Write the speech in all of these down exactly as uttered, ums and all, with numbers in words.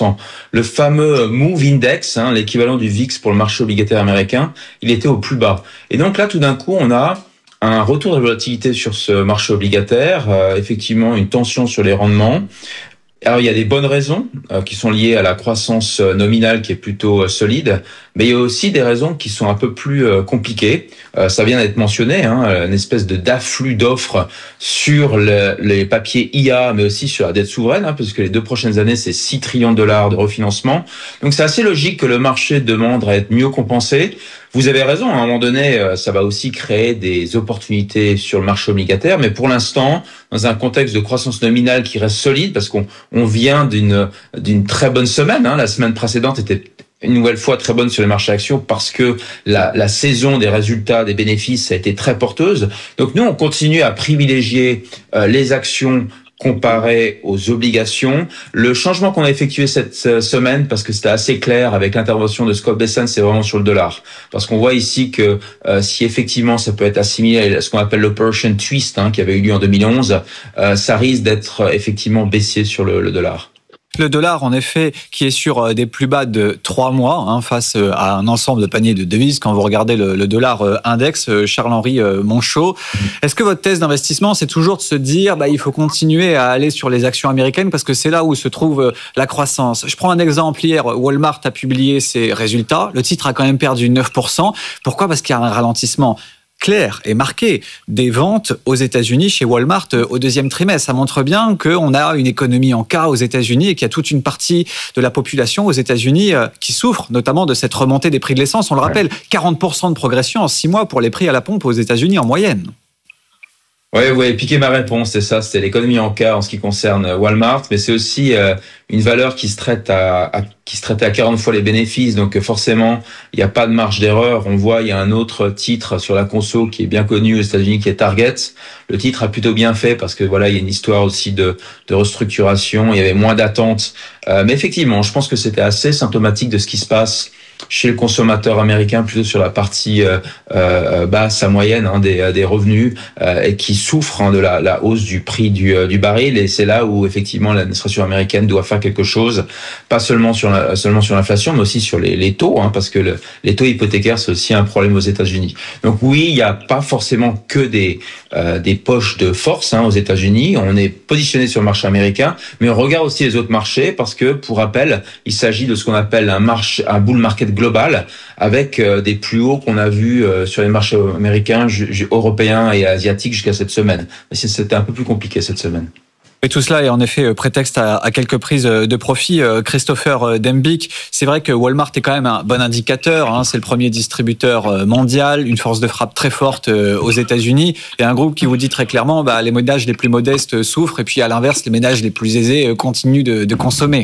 cent. Le fameux Move Index, hein, l'équivalent du V I X pour le marché obligataire américain, il était au plus bas. Et donc là, tout d'un coup, on a un retour de volatilité sur ce marché obligataire, euh, effectivement une tension sur les rendements. Alors, il y a des bonnes raisons euh, qui sont liées à la croissance euh, nominale qui est plutôt euh, solide, mais il y a aussi des raisons qui sont un peu plus euh, compliquées. Euh, ça vient d'être mentionné, hein, une espèce de d'afflux d'offres sur le, les papiers I A, mais aussi sur la dette souveraine, hein, puisque les deux prochaines années, c'est six trillions de dollars de refinancement. Donc, c'est assez logique que le marché demande à être mieux compensé. Vous avez raison, à un moment donné, ça va aussi créer des opportunités sur le marché obligataire, mais pour l'instant, dans un contexte de croissance nominale qui reste solide, parce qu'on on vient d'une d'une très bonne semaine, hein, la semaine précédente était une nouvelle fois très bonne sur les marchés actions parce que la, la saison des résultats, des bénéfices a été très porteuse. Donc nous, on continue à privilégier euh, les actions comparé aux obligations. Le changement qu'on a effectué cette semaine, parce que c'était assez clair avec l'intervention de Scott Bessent, c'est vraiment sur le dollar. Parce qu'on voit ici que euh, si effectivement ça peut être assimilé à ce qu'on appelle l'Operation Twist, hein, qui avait eu lieu en deux mille onze, euh, ça risque d'être effectivement baissier sur le, le dollar. Le dollar, en effet, qui est sur des plus bas de trois mois, hein, face à un ensemble de paniers de devises. Quand vous regardez le, le dollar index, Charles-Henri Monchot, est-ce que votre thèse d'investissement, c'est toujours de se dire, bah, il faut continuer à aller sur les actions américaines parce que c'est là où se trouve la croissance? Je prends un exemple. Hier, Walmart a publié ses résultats. Le titre a quand même perdu neuf pour cent. Pourquoi? Parce qu'il y a un ralentissement clair et marqué des ventes aux États-Unis chez Walmart au deuxième trimestre. Ça montre bien qu'on a une économie en cas aux États-Unis et qu'il y a toute une partie de la population aux États-Unis qui souffre notamment de cette remontée des prix de l'essence. On le rappelle, quarante pour cent de progression en six mois pour les prix à la pompe aux États-Unis en moyenne. Oui, vous avez piqué ma réponse, c'est ça, c'était l'économie en cas en ce qui concerne Walmart, mais c'est aussi euh, une valeur qui se traite à, à qui se traite à quarante fois les bénéfices, donc forcément, il n'y a pas de marge d'erreur. On voit, il y a un autre titre sur la conso qui est bien connu aux États-Unis, qui est Target. Le titre a plutôt bien fait parce que voilà, il y a une histoire aussi de, de restructuration, il y avait moins d'attentes, euh, mais effectivement, je pense que c'était assez symptomatique de ce qui se passe chez le consommateur américain, plutôt sur la partie euh, euh, basse à moyenne, hein, des, des revenus, euh, et qui souffrent, hein, de la, la hausse du prix du, du baril. Et c'est là où effectivement l'administration américaine doit faire quelque chose, pas seulement sur la, seulement sur l'inflation, mais aussi sur les, les taux, hein, parce que le, les taux hypothécaires, c'est aussi un problème aux États-Unis. Donc oui, il n'y a pas forcément que des euh, des poches de force, hein, aux États-Unis. On est positionné sur le marché américain, mais on regarde aussi les autres marchés parce que, pour rappel, il s'agit de ce qu'on appelle un marché, un bull market global, avec euh, des plus hauts qu'on a vus euh, sur les marchés américains, ju- européens et asiatiques jusqu'à cette semaine. Mais c'était un peu plus compliqué cette semaine. Et tout cela est en effet prétexte à, à quelques prises de profit. Christopher Dembick, c'est vrai que Walmart est quand même un bon indicateur, hein, c'est le premier distributeur mondial, une force de frappe très forte aux États-Unis, et un groupe qui vous dit très clairement, bah, les ménages les plus modestes souffrent, et puis à l'inverse, les ménages les plus aisés continuent de, de consommer.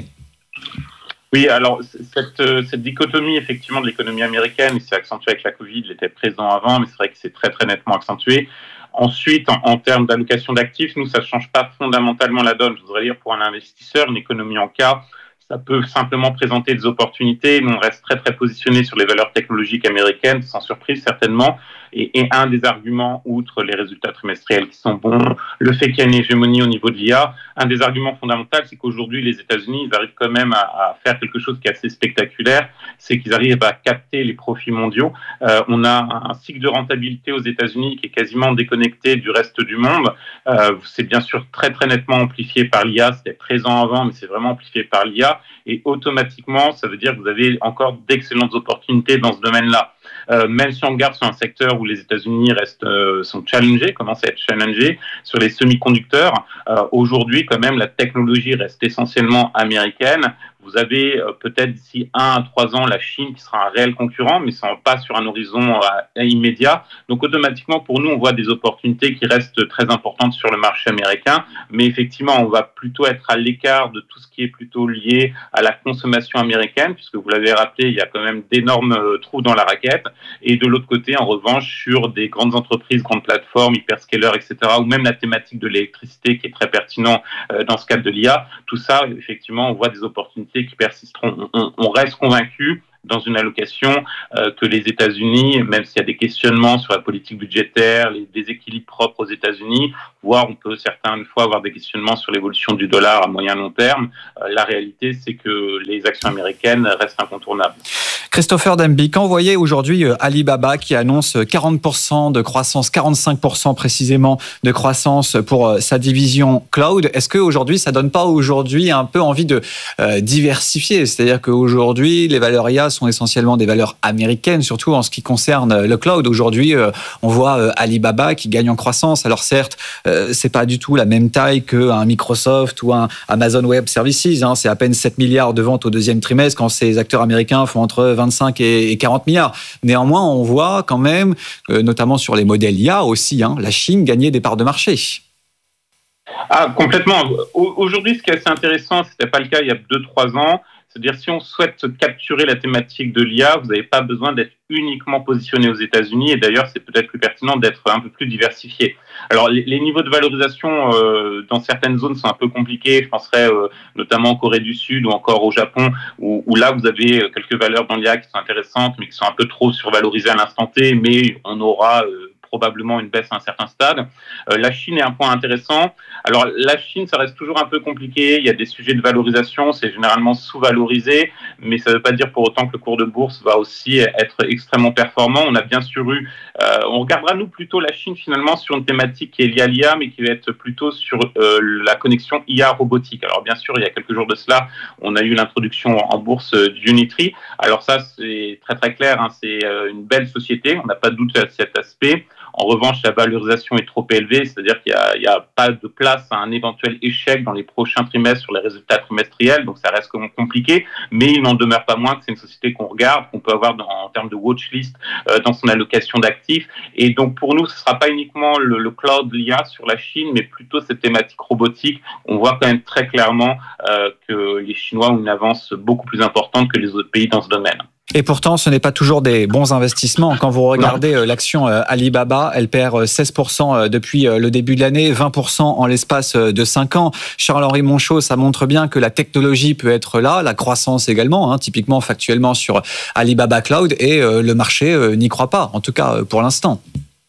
Oui, alors cette, cette dichotomie effectivement de l'économie américaine, il s'est accentué avec la Covid, il était présent avant, mais c'est vrai que c'est très très nettement accentué. Ensuite, en, en termes d'allocation d'actifs, nous, ça ne change pas fondamentalement la donne. Je voudrais dire, pour un investisseur, une économie en cas, ça peut simplement présenter des opportunités. Nous, on reste très, très positionné sur les valeurs technologiques américaines, sans surprise certainement. Et, et un des arguments, outre les résultats trimestriels qui sont bons, le fait qu'il y a une hégémonie au niveau de l'I A, un des arguments fondamentaux, c'est qu'aujourd'hui, les États-Unis, ils arrivent quand même à, à faire quelque chose qui est assez spectaculaire, c'est qu'ils arrivent à capter les profits mondiaux. Euh, on a un, un cycle de rentabilité aux États-Unis qui est quasiment déconnecté du reste du monde. Euh, c'est bien sûr très, très nettement amplifié par l'I A. C'était présent avant, mais c'est vraiment amplifié par l'I A. Et automatiquement, ça veut dire que vous avez encore d'excellentes opportunités dans ce domaine-là. Euh, même si on regarde sur un secteur où les États-Unis restent euh, sont challengés, commencent à être challengés sur les semi-conducteurs, euh, aujourd'hui quand même la technologie reste essentiellement américaine. Vous avez euh, peut-être d'ici un à trois ans la Chine qui sera un réel concurrent, mais ça pas sur un horizon euh, immédiat. Donc automatiquement pour nous on voit des opportunités qui restent très importantes sur le marché américain, mais effectivement on va plutôt être à l'écart de tout ce qui est plutôt lié à la consommation américaine, puisque vous l'avez rappelé, il y a quand même d'énormes euh, trous dans la raquette. Et de l'autre côté, en revanche, sur des grandes entreprises, grandes plateformes, hyperscalers, et cetera, ou même la thématique de l'électricité qui est très pertinent euh, dans ce cadre de l'I A, tout ça, effectivement, on voit des opportunités qui persisteront. On, on reste convaincu dans une allocation euh, que les États-Unis, même s'il y a des questionnements sur la politique budgétaire, les déséquilibres propres aux États-Unis, voire on peut certaines fois avoir des questionnements sur l'évolution du dollar à moyen long terme, euh, la réalité c'est que les actions américaines restent incontournables. Christopher Denby, quand vous voyez aujourd'hui Alibaba qui annonce quarante pour cent de croissance, quarante-cinq pour cent précisément de croissance pour sa division cloud, est-ce qu'aujourd'hui ça donne pas aujourd'hui un peu envie de euh, diversifier ? C'est-à-dire qu'aujourd'hui les valeurs I A sont essentiellement des valeurs américaines, surtout en ce qui concerne le cloud. Aujourd'hui euh, on voit euh, Alibaba qui gagne en croissance. Alors certes, euh, c'est pas du tout la même taille qu'un Microsoft ou un Amazon Web Services, hein. C'est à peine sept milliards de ventes au deuxième trimestre quand ces acteurs américains font entre vingt-cinq et quarante milliards. Néanmoins, on voit quand même, euh, notamment sur les modèles I A aussi, hein, la Chine gagner des parts de marché. Ah, complètement. Aujourd'hui, ce qui est assez intéressant, ce n'était pas le cas il y a deux trois ans. C'est-à-dire, si on souhaite capturer la thématique de l'I A, vous n'avez pas besoin d'être uniquement positionné aux États-Unis. Et d'ailleurs, c'est peut-être plus pertinent d'être un peu plus diversifié. Alors, les, les niveaux de valorisation euh, dans certaines zones sont un peu compliqués. Je penserais euh, notamment en Corée du Sud ou encore au Japon, où, où là, vous avez quelques valeurs dans l'I A qui sont intéressantes, mais qui sont un peu trop survalorisées à l'instant T. Mais on aura euh, probablement une baisse à un certain stade. Euh, la Chine est un point intéressant. Alors, la Chine, ça reste toujours un peu compliqué. Il y a des sujets de valorisation, c'est généralement sous-valorisé, mais ça ne veut pas dire pour autant que le cours de bourse va aussi être extrêmement performant. On a bien sûr eu... Euh, on regardera, nous, plutôt la Chine, finalement, sur une thématique qui est liée à l'I A, mais qui va être plutôt sur euh, la connexion I A robotique. Alors, bien sûr, il y a quelques jours de cela, on a eu l'introduction en bourse d'Unitree. Alors ça, c'est très, très clair, hein, c'est une belle société, on n'a pas de doute à cet aspect. En revanche, la valorisation est trop élevée, c'est-à-dire qu'il n'y a, a pas de place à un éventuel échec dans les prochains trimestres sur les résultats trimestriels, donc ça reste compliqué, mais il n'en demeure pas moins que c'est une société qu'on regarde, qu'on peut avoir dans, en termes de watchlist euh, dans son allocation d'actifs. Et donc pour nous, ce ne sera pas uniquement le, le cloud l'I A sur la Chine, mais plutôt cette thématique robotique. On voit quand même très clairement euh, que les Chinois ont une avance beaucoup plus importante que les autres pays dans ce domaine. Et pourtant, ce n'est pas toujours des bons investissements. Quand vous regardez non. l'action Alibaba, elle perd seize pour cent depuis le début de l'année, vingt pour cent en l'espace de cinq ans. Charles-Henri Monchaux, ça montre bien que la technologie peut être là, la croissance également, hein, typiquement factuellement sur Alibaba Cloud, et le marché n'y croit pas, en tout cas pour l'instant.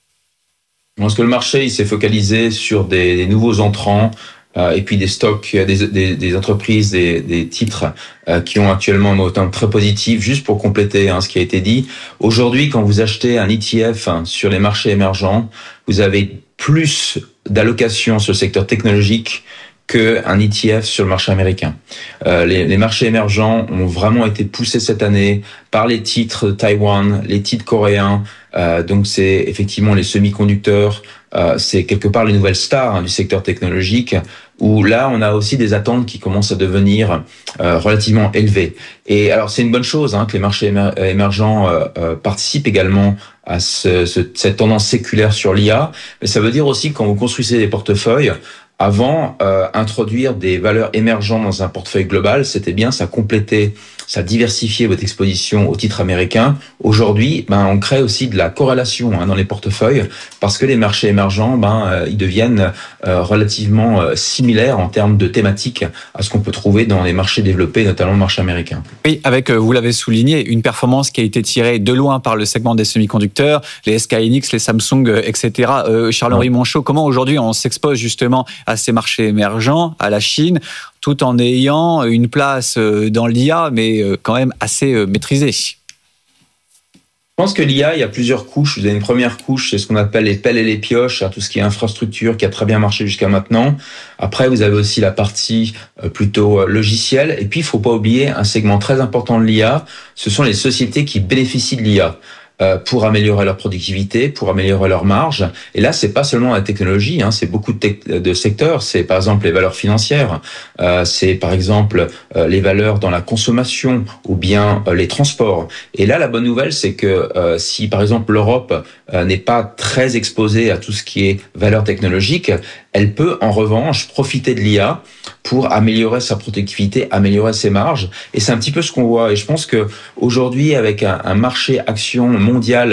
Parce que le marché il s'est focalisé sur des, des nouveaux entrants, Euh, et puis des stocks, des, des, des entreprises, des, des titres euh, qui ont actuellement un montant très positif. Juste pour compléter hein, ce qui a été dit, aujourd'hui, quand vous achetez un E T F hein, sur les marchés émergents, vous avez plus d'allocations sur le secteur technologique qu'un E T F sur le marché américain. Euh, les, les marchés émergents ont vraiment été poussés cette année par les titres Taïwan, les titres coréens. Euh, donc c'est effectivement les semi-conducteurs, euh, c'est quelque part les nouvelles stars hein, du secteur technologique, où là on a aussi des attentes qui commencent à devenir euh, relativement élevées. Et alors c'est une bonne chose hein, que les marchés émer- émergents euh, euh, participent également à ce, ce, cette tendance séculaire sur l'I A, mais ça veut dire aussi que quand vous construisez des portefeuilles, avant, euh, introduire des valeurs émergentes dans un portefeuille global, c'était bien, ça complétait, ça diversifiait votre exposition aux titres américains. Aujourd'hui, ben, on crée aussi de la corrélation hein, dans les portefeuilles parce que les marchés émergents, ben, euh, ils deviennent euh, relativement euh, similaires en termes de thématiques à ce qu'on peut trouver dans les marchés développés, notamment le marché américain. Oui, avec, vous l'avez souligné, une performance qui a été tirée de loin par le segment des semi-conducteurs, les S K Hynix, les Samsung, et cetera. Euh, Charles-Henri Monchaux, comment aujourd'hui on s'expose justement à ces marchés émergents, à la Chine, tout en ayant une place dans l'I A, mais quand même assez maîtrisée? Je pense que l'I A, il y a plusieurs couches. Vous avez une première couche, c'est ce qu'on appelle les pelles et les pioches, tout ce qui est infrastructure qui a très bien marché jusqu'à maintenant. Après, vous avez aussi la partie plutôt logicielle. Et puis, il ne faut pas oublier un segment très important de l'I A, ce sont les sociétés qui bénéficient de l'I A. Pour améliorer leur productivité, pour améliorer leur marge. Et là, c'est pas seulement la technologie, hein, c'est beaucoup de, tec- de secteurs. C'est par exemple les valeurs financières, euh, c'est par exemple euh, les valeurs dans la consommation ou bien euh, les transports. Et là, la bonne nouvelle, c'est que euh, si par exemple l'Europe euh, n'est pas très exposée à tout ce qui est valeurs technologiques, elle peut en revanche profiter de l'I A pour améliorer sa productivité, améliorer ses marges. Et c'est un petit peu ce qu'on voit. Et je pense que aujourd'hui, avec un, un marché action mondial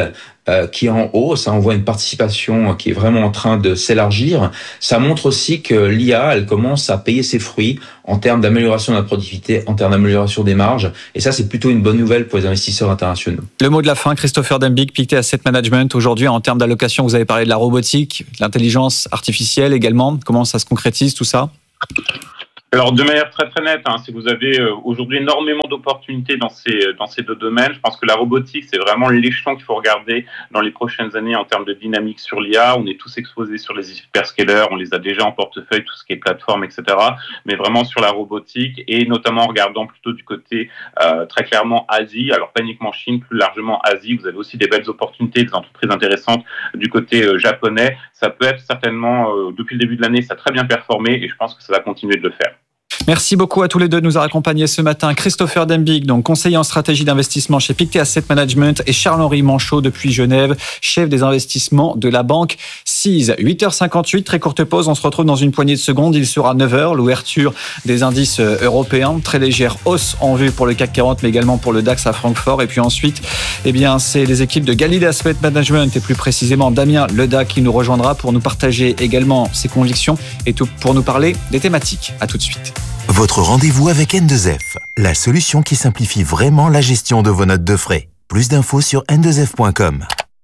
euh, qui est en hausse. On voit une participation qui est vraiment en train de s'élargir. Ça montre aussi que l'I A, elle commence à payer ses fruits en termes d'amélioration de la productivité, en termes d'amélioration des marges. Et ça, c'est plutôt une bonne nouvelle pour les investisseurs internationaux. Le mot de la fin, Christopher Dembig, Pictet Asset Management. Aujourd'hui, en termes d'allocation, vous avez parlé de la robotique, de l'intelligence artificielle également. Comment ça se concrétise tout ça ? Alors, de manière très très nette, hein, si vous avez euh, aujourd'hui énormément d'opportunités dans ces dans ces deux domaines, je pense que la robotique, c'est vraiment l'échelon qu'il faut regarder dans les prochaines années en termes de dynamique sur l'I A. On est tous exposés sur les hyperscalers, on les a déjà en portefeuille, tout ce qui est plateforme, et cetera. Mais vraiment sur la robotique et notamment en regardant plutôt du côté euh, très clairement Asie, alors pas uniquement Chine, plus largement Asie. Vous avez aussi des belles opportunités, des entreprises intéressantes du côté euh, japonais. Ça peut être certainement, euh, depuis le début de l'année, ça a très bien performé et je pense que ça va continuer de le faire. Merci beaucoup à tous les deux de nous avoir accompagnés ce matin. Christopher Dembig, donc conseiller en stratégie d'investissement chez Pictet Asset Management, et Charles-Henri Manchot depuis Genève, chef des investissements de la banque C I S. huit heures cinquante-huit, très courte pause. On se retrouve dans une poignée de secondes. Il sera neuf heures, l'ouverture des indices européens. Très légère hausse en vue pour le C A C quarante, mais également pour le DAX à Francfort. Et puis ensuite, eh bien, c'est les équipes de Galilée Asset Management et plus précisément Damien Leda qui nous rejoindra pour nous partager également ses convictions et tout pour nous parler des thématiques. À tout de suite. Votre rendez-vous avec N deux F, la solution qui simplifie vraiment la gestion de vos notes de frais. Plus d'infos sur N deux F point com.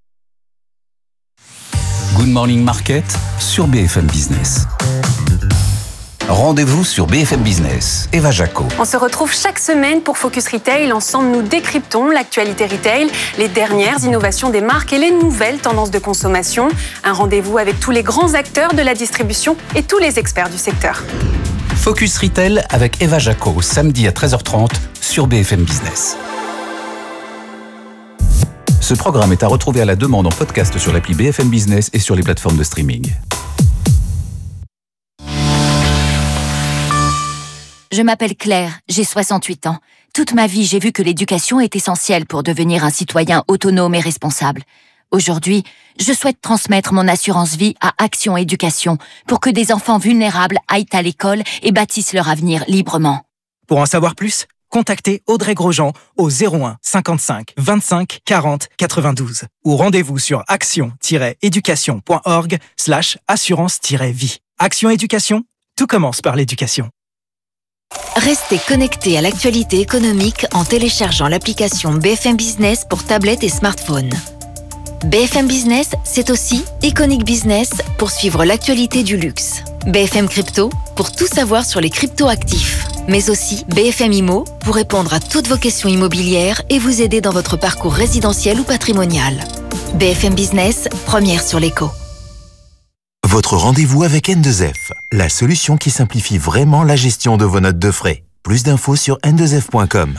Good Morning Market sur B F M Business. Rendez-vous sur B F M Business. Eva Jaco. On se retrouve chaque semaine pour Focus Retail. Ensemble, nous décryptons l'actualité retail, les dernières innovations des marques et les nouvelles tendances de consommation. Un rendez-vous avec tous les grands acteurs de la distribution et tous les experts du secteur. Focus Retail avec Eva Jaco, samedi à treize heures trente sur B F M Business. Ce programme est à retrouver à la demande en podcast sur l'appli B F M Business et sur les plateformes de streaming. Je m'appelle Claire, j'ai soixante-huit ans. Toute ma vie, j'ai vu que l'éducation est essentielle pour devenir un citoyen autonome et responsable. Aujourd'hui, je souhaite transmettre mon assurance vie à Action Éducation pour que des enfants vulnérables aillent à l'école et bâtissent leur avenir librement. Pour en savoir plus, contactez Audrey Grosjean au zéro un cinquante-cinq vingt-cinq quarante quatre-vingt-douze ou rendez-vous sur action-éducation.org slash assurance-vie. Action Éducation, tout commence par l'éducation. Restez connectés à l'actualité économique en téléchargeant l'application B F M Business pour tablettes et smartphones. B F M Business, c'est aussi Iconic Business pour suivre l'actualité du luxe. B F M Crypto pour tout savoir sur les crypto-actifs. Mais aussi B F M Immo pour répondre à toutes vos questions immobilières et vous aider dans votre parcours résidentiel ou patrimonial. B F M Business, première sur l'éco. Votre rendez-vous avec N deux F, la solution qui simplifie vraiment la gestion de vos notes de frais. Plus d'infos sur N deux F point com.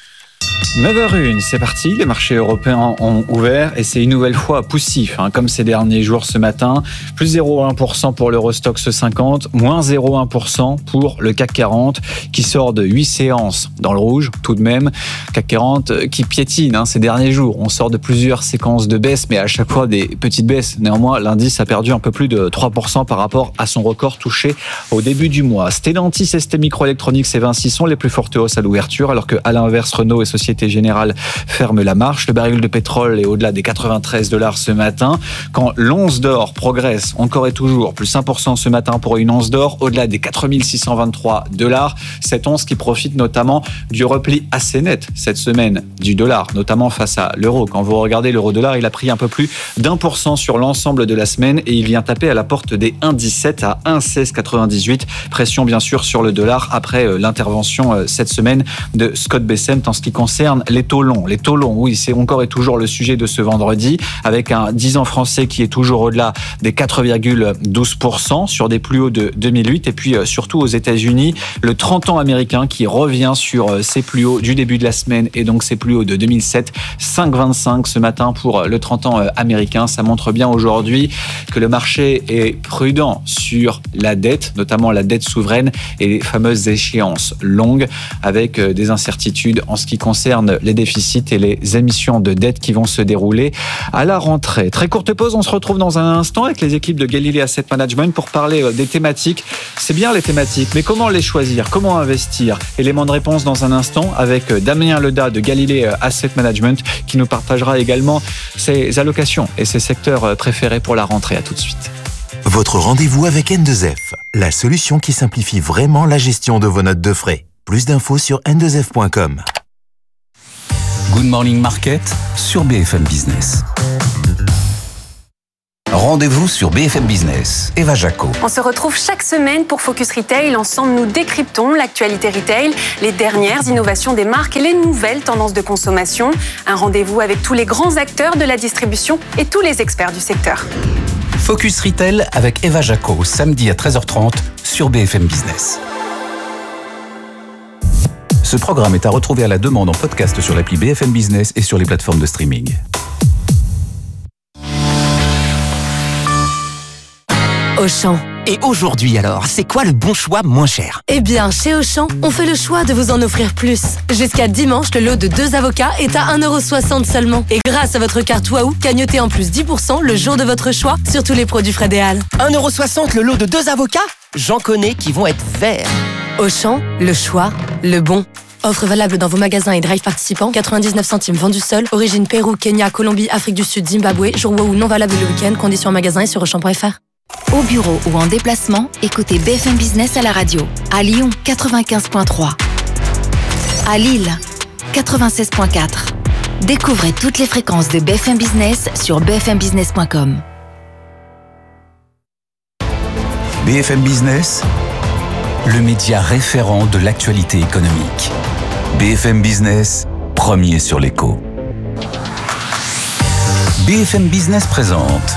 neuf heures zéro un, c'est parti, les marchés européens ont ouvert et c'est une nouvelle fois poussif, hein, comme ces derniers jours ce matin. Plus zéro virgule un pour cent pour l'Eurostoxx cinquante, moins zéro virgule un pour cent pour le C A C quarante qui sort de huit séances dans le rouge tout de même. C A C quarante qui piétine hein, ces derniers jours. On sort de plusieurs séquences de baisse, mais à chaque fois des petites baisses. Néanmoins, l'indice a perdu un peu plus de trois pour cent par rapport à son record touché au début du mois. Stellantis, S T Microelectronics et Vinci sont les plus fortes hausses à l'ouverture, alors que à l'inverse, Renault et Société Générale ferment la marche. Le baril de pétrole est au-delà des quatre-vingt-treize dollars ce matin. Quand l'once d'or progresse encore et toujours, plus un pour cent ce matin pour une once d'or, au-delà des quatre mille six cent vingt-trois dollars. Cette once qui profite notamment du repli assez net cette semaine du dollar, notamment face à l'euro. Quand vous regardez l'euro-dollar, il a pris un peu plus d'un pour cent sur l'ensemble de la semaine et il vient taper à la porte des un virgule dix-sept à un virgule seize quatre-vingt-dix-huit. Pression bien sûr sur le dollar après l'intervention cette semaine de Scott Bessent en ce qui concerne les taux longs. Les taux longs, oui, c'est encore et toujours le sujet de ce vendredi, avec un dix ans français qui est toujours au-delà des quatre virgule douze pour cent sur des plus hauts de deux mille huit. Et puis surtout aux États-Unis, le trente ans américain qui revient sur ses plus hauts du début de la semaine et donc ses plus hauts de deux mille sept, cinq virgule vingt-cinq ce matin pour le trente ans américain. Ça montre bien aujourd'hui que le marché est prudent sur la dette, notamment la dette souveraine et les fameuses échéances longues, avec des incertitudes en ce qui concerne concerne les déficits et les émissions de dette qui vont se dérouler à la rentrée. Très courte pause, on se retrouve dans un instant avec les équipes de Galilée Asset Management pour parler des thématiques. C'est bien les thématiques, mais comment les choisir? Comment investir? Élément de réponse dans un instant avec Damien Leda de Galilée Asset Management qui nous partagera également ses allocations et ses secteurs préférés pour la rentrée. À tout de suite. Votre rendez-vous avec N deux F, la solution qui simplifie vraiment la gestion de vos notes de frais. Plus d'infos sur N deux F point com. Good Morning Market sur B F M Business. Rendez-vous sur B F M Business. Eva Jaco. On se retrouve chaque semaine pour Focus Retail. Ensemble, nous décryptons l'actualité retail, les dernières innovations des marques et les nouvelles tendances de consommation. Un rendez-vous avec tous les grands acteurs de la distribution et tous les experts du secteur. Focus Retail avec Eva Jaco, samedi à treize heures trente sur B F M Business. Ce programme est à retrouver à la demande en podcast sur l'appli B F M Business et sur les plateformes de streaming. Auchan. Et aujourd'hui alors, c'est quoi le bon choix moins cher? Eh bien, chez Auchan, on fait le choix de vous en offrir plus. Jusqu'à dimanche, le lot de deux avocats est à un euro soixante seulement. Et grâce à votre carte Waouh, cagnotez en plus dix pour cent le jour de votre choix sur tous les produits Fred et Al. un euro soixante le lot de deux avocats? J'en connais qui vont être verts. Auchan, le choix, le bon. Offre valable dans vos magasins et drive participants. quatre-vingt-dix-neuf centimes vendus seul. Origine Pérou, Kenya, Colombie, Afrique du Sud, Zimbabwe. Jour Waouh non valable le week-end. Conditions en magasin et sur auchan point f r. Au bureau ou en déplacement, écoutez B F M Business à la radio. À Lyon, quatre-vingt-quinze virgule trois. À Lille, quatre-vingt-seize virgule quatre. Découvrez toutes les fréquences de B F M Business sur b f m business point com. B F M Business, le média référent de l'actualité économique. B F M Business, premier sur l'écho. B F M Business présente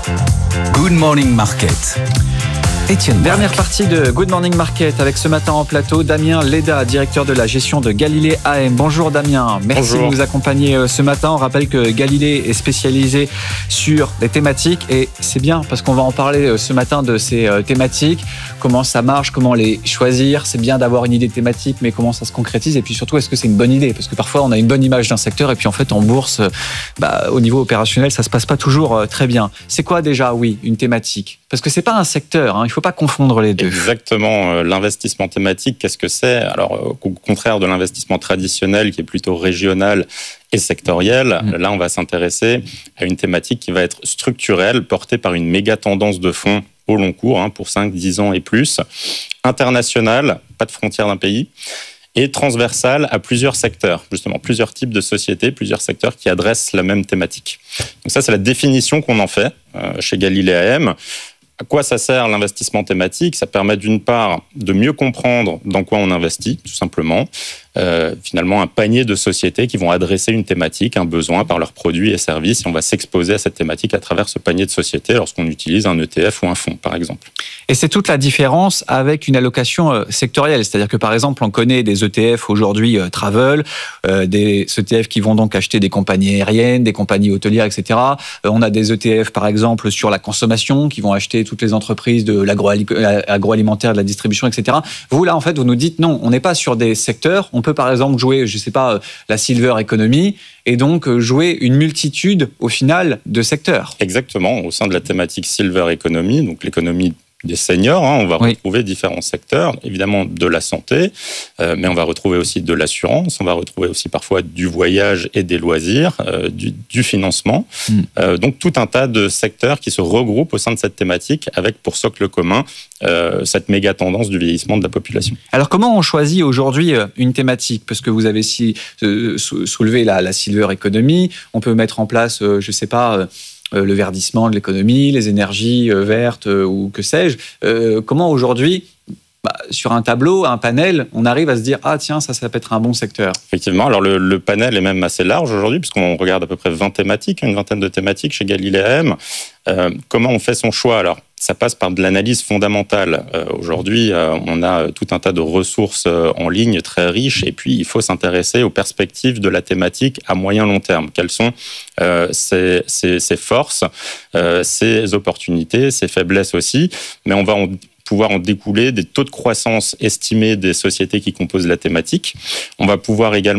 Good Morning Market. Étienne Dernière Braque. partie de Good Morning Market avec ce matin en plateau Damien Leda, directeur de la gestion de Galilée A M. Bonjour Damien, merci Bonjour. de nous accompagner ce matin. On rappelle que Galilée est spécialisé sur les thématiques et c'est bien parce qu'on va en parler ce matin de ces thématiques, comment ça marche, comment les choisir. C'est bien d'avoir une idée thématique, mais comment ça se concrétise et puis surtout est-ce que c'est une bonne idée? Parce que parfois on a une bonne image d'un secteur et puis en fait en bourse, bah, au niveau opérationnel, ça se passe pas toujours très bien. C'est quoi déjà, oui, une thématique? Parce que c'est pas un secteur, hein, il faut pas confondre les deux. Exactement. L'investissement thématique, qu'est-ce que c'est? Alors, au contraire de l'investissement traditionnel qui est plutôt régional et sectoriel, mmh. là, on va s'intéresser à une thématique qui va être structurelle, portée par une méga tendance de fonds au long cours, hein, pour cinq, dix ans et plus, internationale, pas de frontières d'un pays, et transversale à plusieurs secteurs, justement, plusieurs types de sociétés, plusieurs secteurs qui adressent la même thématique. Donc ça, c'est la définition qu'on en fait euh, chez Galilée A M. À quoi ça sert l'investissement thématique? Ça permet d'une part de mieux comprendre dans quoi on investit, tout simplement. Euh, finalement, un panier de sociétés qui vont adresser une thématique, un besoin par leurs produits et services. Et on va s'exposer à cette thématique à travers ce panier de sociétés lorsqu'on utilise un E T F ou un fonds, par exemple. Et c'est toute la différence avec une allocation sectorielle. C'est-à-dire que, par exemple, on connaît des E T F aujourd'hui euh, travel, euh, des E T F qui vont donc acheter des compagnies aériennes, des compagnies hôtelières, et cetera. Euh, on a des E T F, par exemple, sur la consommation, qui vont acheter toutes les entreprises de l'agroalimentaire, de la distribution, et cetera. Vous, là, en fait, vous nous dites non, on n'est pas sur des secteurs. On peut, par exemple, jouer, je ne sais pas, la silver economy et donc jouer une multitude, au final, de secteurs. Exactement. Au sein de la thématique silver economy, donc l'économie des seniors, hein, on va oui. retrouver différents secteurs, évidemment de la santé, euh, mais on va retrouver aussi de l'assurance, on va retrouver aussi parfois du voyage et des loisirs, euh, du, du financement. Mm. Euh, donc tout un tas de secteurs qui se regroupent au sein de cette thématique avec pour socle commun euh, cette méga tendance du vieillissement de la population. Alors comment on choisit aujourd'hui une thématique? Parce que vous avez si, euh, soulevé la, la silver economy, on peut mettre en place, euh, je ne sais pas... Euh, le verdissement de l'économie, les énergies vertes ou que sais-je. Euh, comment aujourd'hui, bah, sur un tableau, un panel, on arrive à se dire « Ah tiens, ça, ça peut être un bon secteur ». Effectivement, alors le, le panel est même assez large aujourd'hui, puisqu'on regarde à peu près vingt thématiques, une vingtaine de thématiques chez Galilée A M. Euh, comment on fait son choix? Alors, ça passe par de l'analyse fondamentale. Euh, aujourd'hui, euh, on a tout un tas de ressources euh, en ligne très riches, et puis il faut s'intéresser aux perspectives de la thématique à moyen-long terme. Quelles sont euh, ses, ses, ses forces, euh, ses opportunités, ses faiblesses aussi, mais on va en pouvoir en découler des taux de croissance estimés des sociétés qui composent la thématique. On va pouvoir également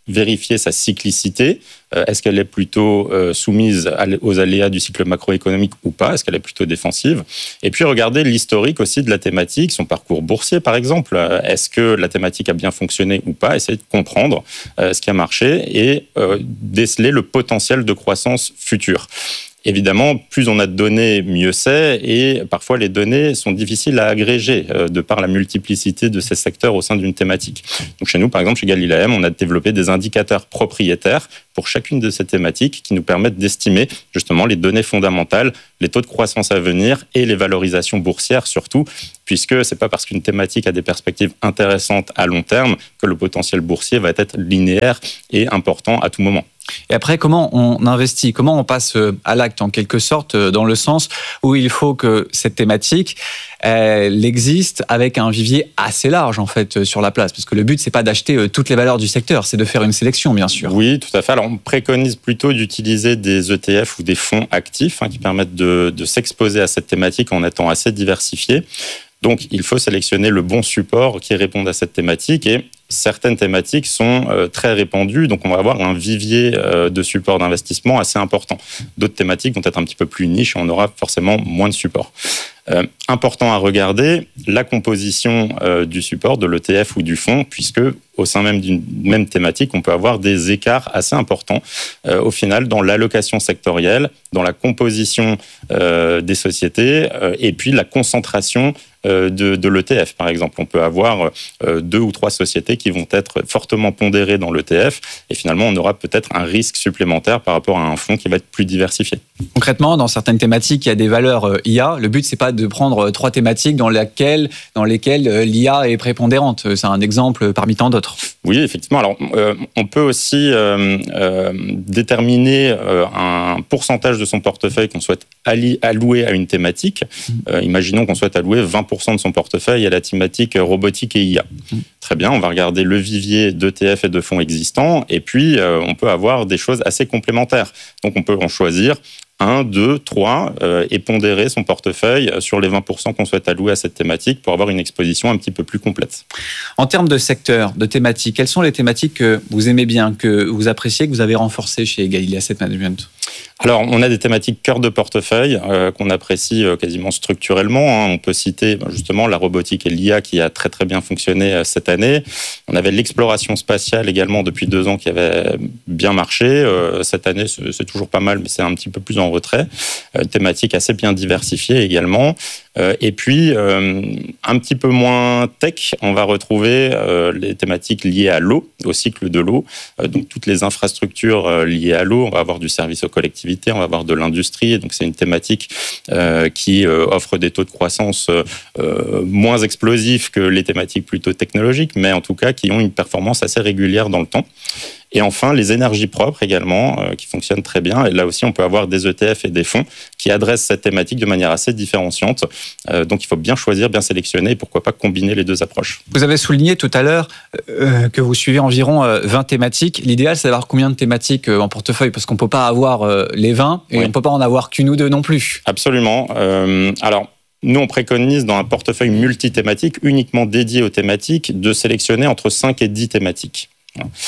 vérifier sa cyclicité. Est-ce qu'elle est plutôt soumise aux aléas du cycle macroéconomique ou pas? Est-ce qu'elle est plutôt défensive? Et puis regarder l'historique aussi de la thématique, son parcours boursier par exemple. Est-ce que la thématique a bien fonctionné ou pas? Essayer de comprendre ce qui a marché et déceler le potentiel de croissance future. Évidemment, plus on a de données, mieux c'est, et parfois les données sont difficiles à agréger euh, de par la multiplicité de ces secteurs au sein d'une thématique. Donc chez nous, par exemple, chez Galilaem, on a développé des indicateurs propriétaires pour chacune de ces thématiques qui nous permettent d'estimer justement les données fondamentales, les taux de croissance à venir et les valorisations boursières surtout, puisque c'est pas parce qu'une thématique a des perspectives intéressantes à long terme que le potentiel boursier va être linéaire et important à tout moment. Et après, comment on investit? Comment on passe à l'acte, en quelque sorte, dans le sens où il faut que cette thématique, elle existe avec un vivier assez large, en fait, sur la place? Parce que le but, c'est pas d'acheter toutes les valeurs du secteur, c'est de faire une sélection, bien sûr. Oui, tout à fait. Alors, on préconise plutôt d'utiliser des E T F ou des fonds actifs hein, qui permettent de, de s'exposer à cette thématique en étant assez diversifiés. Donc, il faut sélectionner le bon support qui réponde à cette thématique et certaines thématiques sont euh, très répandues, donc on va avoir un vivier euh, de support d'investissement assez important. D'autres thématiques vont être un petit peu plus niches et on aura forcément moins de support. Euh, important à regarder, la composition euh, du support, de l'E T F ou du fonds, puisque au sein même d'une même thématique, on peut avoir des écarts assez importants euh, au final dans l'allocation sectorielle, dans la composition euh, des sociétés euh, et puis la concentration euh, de, de l'E T F. Par exemple, on peut avoir euh, deux ou trois sociétés qui vont être fortement pondérées dans l'E T F et finalement, on aura peut-être un risque supplémentaire par rapport à un fonds qui va être plus diversifié. Concrètement, dans certaines thématiques, il y a des valeurs I A. Le but, c'est pas de prendre trois thématiques dans, laquelle, dans lesquelles l'I A est prépondérante. C'est un exemple parmi tant d'autres. Oui, effectivement. Alors, euh, on peut aussi euh, euh, déterminer euh, un pourcentage de son portefeuille qu'on souhaite alli- allouer à une thématique. Euh, imaginons qu'on souhaite allouer vingt pour cent de son portefeuille à la thématique robotique et I A. Mmh. Très bien, on va regarder le vivier d'E T F et de fonds existants, et puis euh, on peut avoir des choses assez complémentaires. Donc, on peut en choisir un, deux, trois, euh, et pondérer son portefeuille sur les vingt pour cent qu'on souhaite allouer à cette thématique pour avoir une exposition un petit peu plus complète. En termes de secteur, de thématiques, quelles sont les thématiques que vous aimez bien, que vous appréciez, que vous avez renforcées chez Galilée Asset Management ? Alors, on a des thématiques cœur de portefeuille euh, qu'on apprécie euh, quasiment structurellement. Hein. On peut citer justement la robotique et l'I A qui a très très bien fonctionné euh, cette année. On avait l'exploration spatiale également depuis deux ans qui avait bien marché. Euh, cette année, c'est, c'est toujours pas mal, mais c'est un petit peu plus en retrait. Euh, thématique assez bien diversifiée également. Euh, et puis, euh, un petit peu moins tech, on va retrouver euh, les thématiques liées à l'eau, au cycle de l'eau. Euh, donc, toutes les infrastructures euh, liées à l'eau. On va avoir du service aux collectivités, on va avoir de l'industrie. Et donc, c'est une thématique euh, qui euh, offre des taux de croissance euh, moins explosifs que les thématiques plutôt technologiques, mais en tout cas qui ont une performance assez régulière dans le temps. Et enfin, les énergies propres également, euh, qui fonctionnent très bien. Et là aussi, on peut avoir des E T F et des fonds qui adressent cette thématique de manière assez différenciante. Euh, donc, il faut bien choisir, bien sélectionner et pourquoi pas combiner les deux approches. Vous avez souligné tout à l'heure euh, que vous suivez environ euh, vingt thématiques. L'idéal, c'est d'avoir combien de thématiques euh, en portefeuille? Parce qu'on ne peut pas avoir euh, les vingt et oui. On ne peut pas en avoir qu'une ou deux non plus. Absolument. Euh, alors, nous, on préconise dans un portefeuille multithématique, uniquement dédié aux thématiques, de sélectionner entre cinq et dix thématiques. Pourquoi ?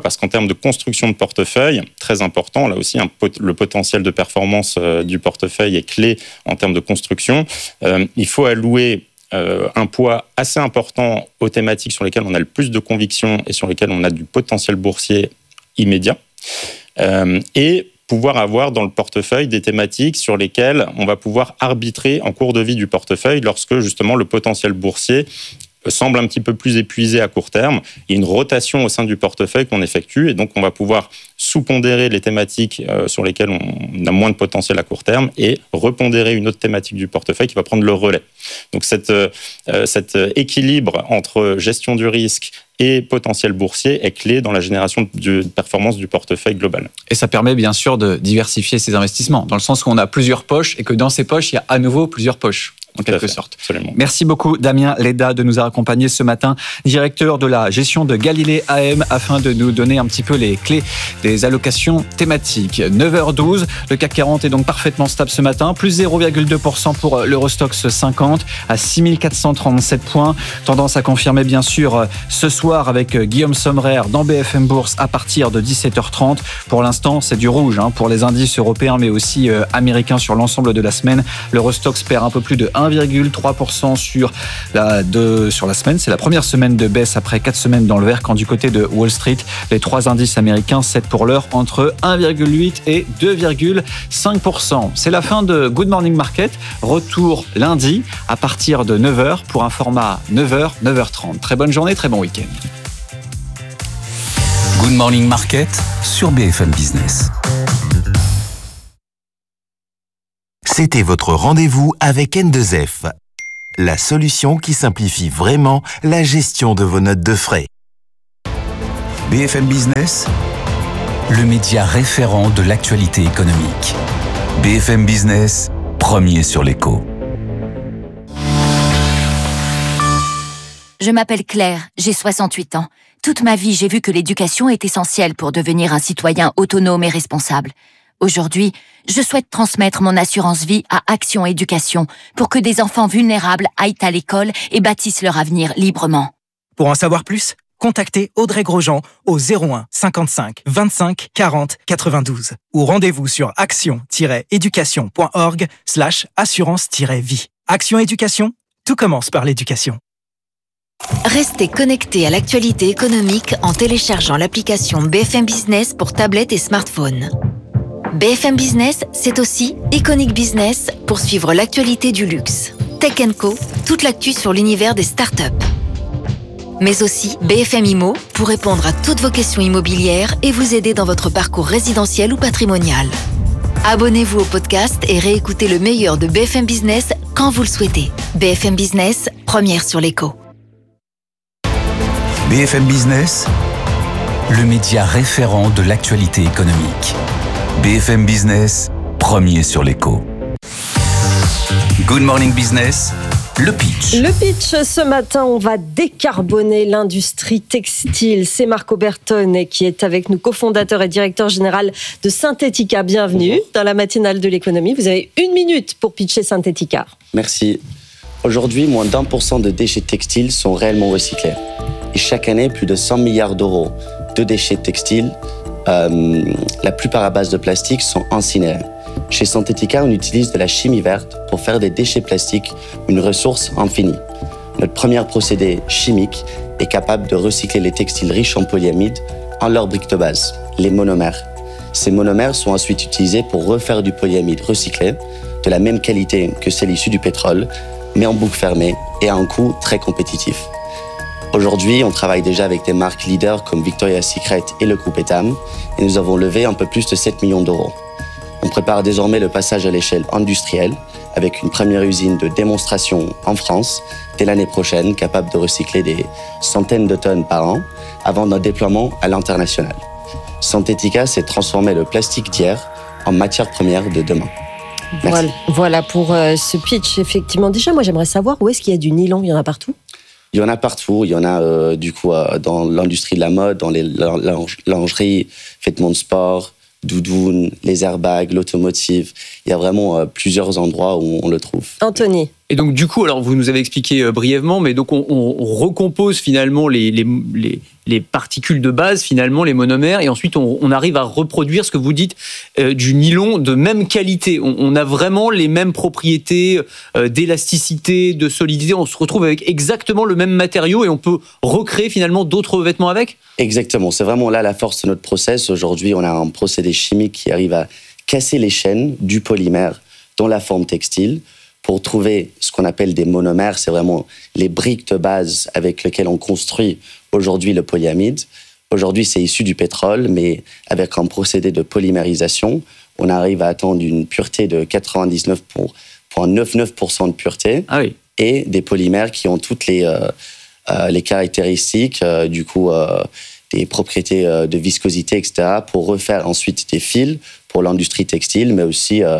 Parce qu'en termes de construction de portefeuille, très important, là aussi, un pot- le potentiel de performance euh, du portefeuille est clé en termes de construction. Euh, il faut allouer euh, un poids assez important aux thématiques sur lesquelles on a le plus de conviction et sur lesquelles on a du potentiel boursier immédiat. Euh, et pouvoir avoir dans le portefeuille des thématiques sur lesquelles on va pouvoir arbitrer en cours de vie du portefeuille lorsque, justement, le potentiel boursier semble un petit peu plus épuisé à court terme. Il y a une rotation au sein du portefeuille qu'on effectue et donc on va pouvoir sous-pondérer les thématiques euh, sur lesquelles on a moins de potentiel à court terme et repondérer une autre thématique du portefeuille qui va prendre le relais. Donc cette, euh, cet équilibre entre gestion du risque et potentiel boursier est clé dans la génération de performance du portefeuille global. Et ça permet bien sûr de diversifier ses investissements, dans le sens où on a plusieurs poches et que dans ces poches, il y a à nouveau plusieurs poches. en quelque sorte. Absolument. Merci beaucoup Damien Leda de nous avoir accompagnés ce matin, directeur de la gestion de Galilée A M, afin de nous donner un petit peu les clés des allocations thématiques. neuf heures douze, le C A C quarante est donc parfaitement stable ce matin, plus zéro virgule deux pour cent pour l'Eurostoxx cinquante à six mille quatre cent trente-sept points. Tendance à confirmer bien sûr ce soir avec Guillaume Sommerer dans B F M Bourse à partir de dix-sept heures trente. Pour l'instant, c'est du rouge hein, pour les indices européens mais aussi euh, américains sur l'ensemble de la semaine. L'Eurostoxx perd un peu plus de un virgule trois pour cent sur la, de, sur la semaine. C'est la première semaine de baisse après quatre semaines dans le vert, quand du côté de Wall Street, les trois indices américains cèdent pour l'heure entre un virgule huit et deux virgule cinq pour cent. C'est la fin de Good Morning Market. Retour lundi à partir de neuf heures pour un format neuf heures, neuf heures trente. Très bonne journée, très bon week-end. Good Morning Market sur B F M Business. C'était votre rendez-vous avec N deux F, la solution qui simplifie vraiment la gestion de vos notes de frais. B F M Business, le média référent de l'actualité économique. B F M Business, premier sur l'écho. Je m'appelle Claire, j'ai soixante-huit ans. Toute ma vie, j'ai vu que l'éducation est essentielle pour devenir un citoyen autonome et responsable. Aujourd'hui, je souhaite transmettre mon assurance vie à Action Éducation pour que des enfants vulnérables aillent à l'école et bâtissent leur avenir librement. Pour en savoir plus, contactez Audrey Grosjean au zéro un cinquante-cinq vingt-cinq quarante quatre-vingt-douze ou rendez-vous sur action-éducation.org slash assurance-vie. Action Éducation, tout commence par l'éducation. Restez connectés à l'actualité économique en téléchargeant l'application B F M Business pour tablette et smartphone. B F M Business, c'est aussi Iconic Business pour suivre l'actualité du luxe. Tech and Co, toute l'actu sur l'univers des startups. Mais aussi B F M Immo pour répondre à toutes vos questions immobilières et vous aider dans votre parcours résidentiel ou patrimonial. Abonnez-vous au podcast et réécoutez le meilleur de B F M Business quand vous le souhaitez. B F M Business, première sur l'écho. B F M Business, le média référent de l'actualité économique. B F M Business, premier sur l'écho. Good Morning Business, le pitch. Le pitch, ce matin, on va décarboner l'industrie textile. C'est Marco Bertone qui est avec nous, cofondateur et directeur général de Synthetica. Bienvenue dans la matinale de l'économie. Vous avez une minute pour pitcher Synthetica. Merci. Aujourd'hui, moins d'un pour cent de déchets textiles sont réellement recyclés. Et chaque année, plus de cent milliards d'euros de déchets textiles, euh, la plupart à base de plastique, sont incinérés. Chez Synthetica, on utilise de la chimie verte pour faire des déchets plastiques une ressource infinie. Notre premier procédé chimique est capable de recycler les textiles riches en polyamide en leur brique de base, les monomères. Ces monomères sont ensuite utilisés pour refaire du polyamide recyclé, de la même qualité que celle issue du pétrole, mais en boucle fermée et à un coût très compétitif. Aujourd'hui, on travaille déjà avec des marques leaders comme Victoria's Secret et le groupe Etam, et nous avons levé un peu plus de sept millions d'euros. On prépare désormais le passage à l'échelle industrielle, avec une première usine de démonstration en France, dès l'année prochaine, capable de recycler des centaines de tonnes par an, avant un déploiement à l'international. Synthetica, c'est transformer le plastique d'hier en matière première de demain. Voilà, voilà pour euh, ce pitch, effectivement. Déjà, moi, j'aimerais savoir où est-ce qu'il y a du nylon. Il y en a partout ? Il y en a partout. Il y en a euh, du coup euh, dans l'industrie de la mode, dans les lingeries, vêtements de sport, doudounes, les airbags, l'automotive. Il y a vraiment euh, plusieurs endroits où on le trouve. Anthony. Et donc du coup, alors vous nous avez expliqué euh, brièvement, mais donc on, on, on recompose finalement les, les, les, les particules de base, finalement les monomères, et ensuite on, on arrive à reproduire ce que vous dites euh, du nylon de même qualité. On, on a vraiment les mêmes propriétés euh, d'élasticité, de solidité. On se retrouve avec exactement le même matériau et on peut recréer finalement d'autres vêtements avec. Exactement. C'est vraiment là la force de notre process. Aujourd'hui, on a un procédé chimique qui arrive à casser les chaînes du polymère dans la forme textile, pour trouver ce qu'on appelle des monomères. C'est vraiment les briques de base avec lesquelles on construit aujourd'hui le polyamide. Aujourd'hui, c'est issu du pétrole, mais avec un procédé de polymérisation, on arrive à atteindre une pureté de quatre-vingt-dix-neuf virgule quatre-vingt-dix-neuf pour cent de pureté, ah oui. Et des polymères qui ont toutes les, euh, euh, les caractéristiques, euh, du coup, euh, des propriétés euh, de viscosité, et cetera, pour refaire ensuite des fils pour l'industrie textile, mais aussi euh,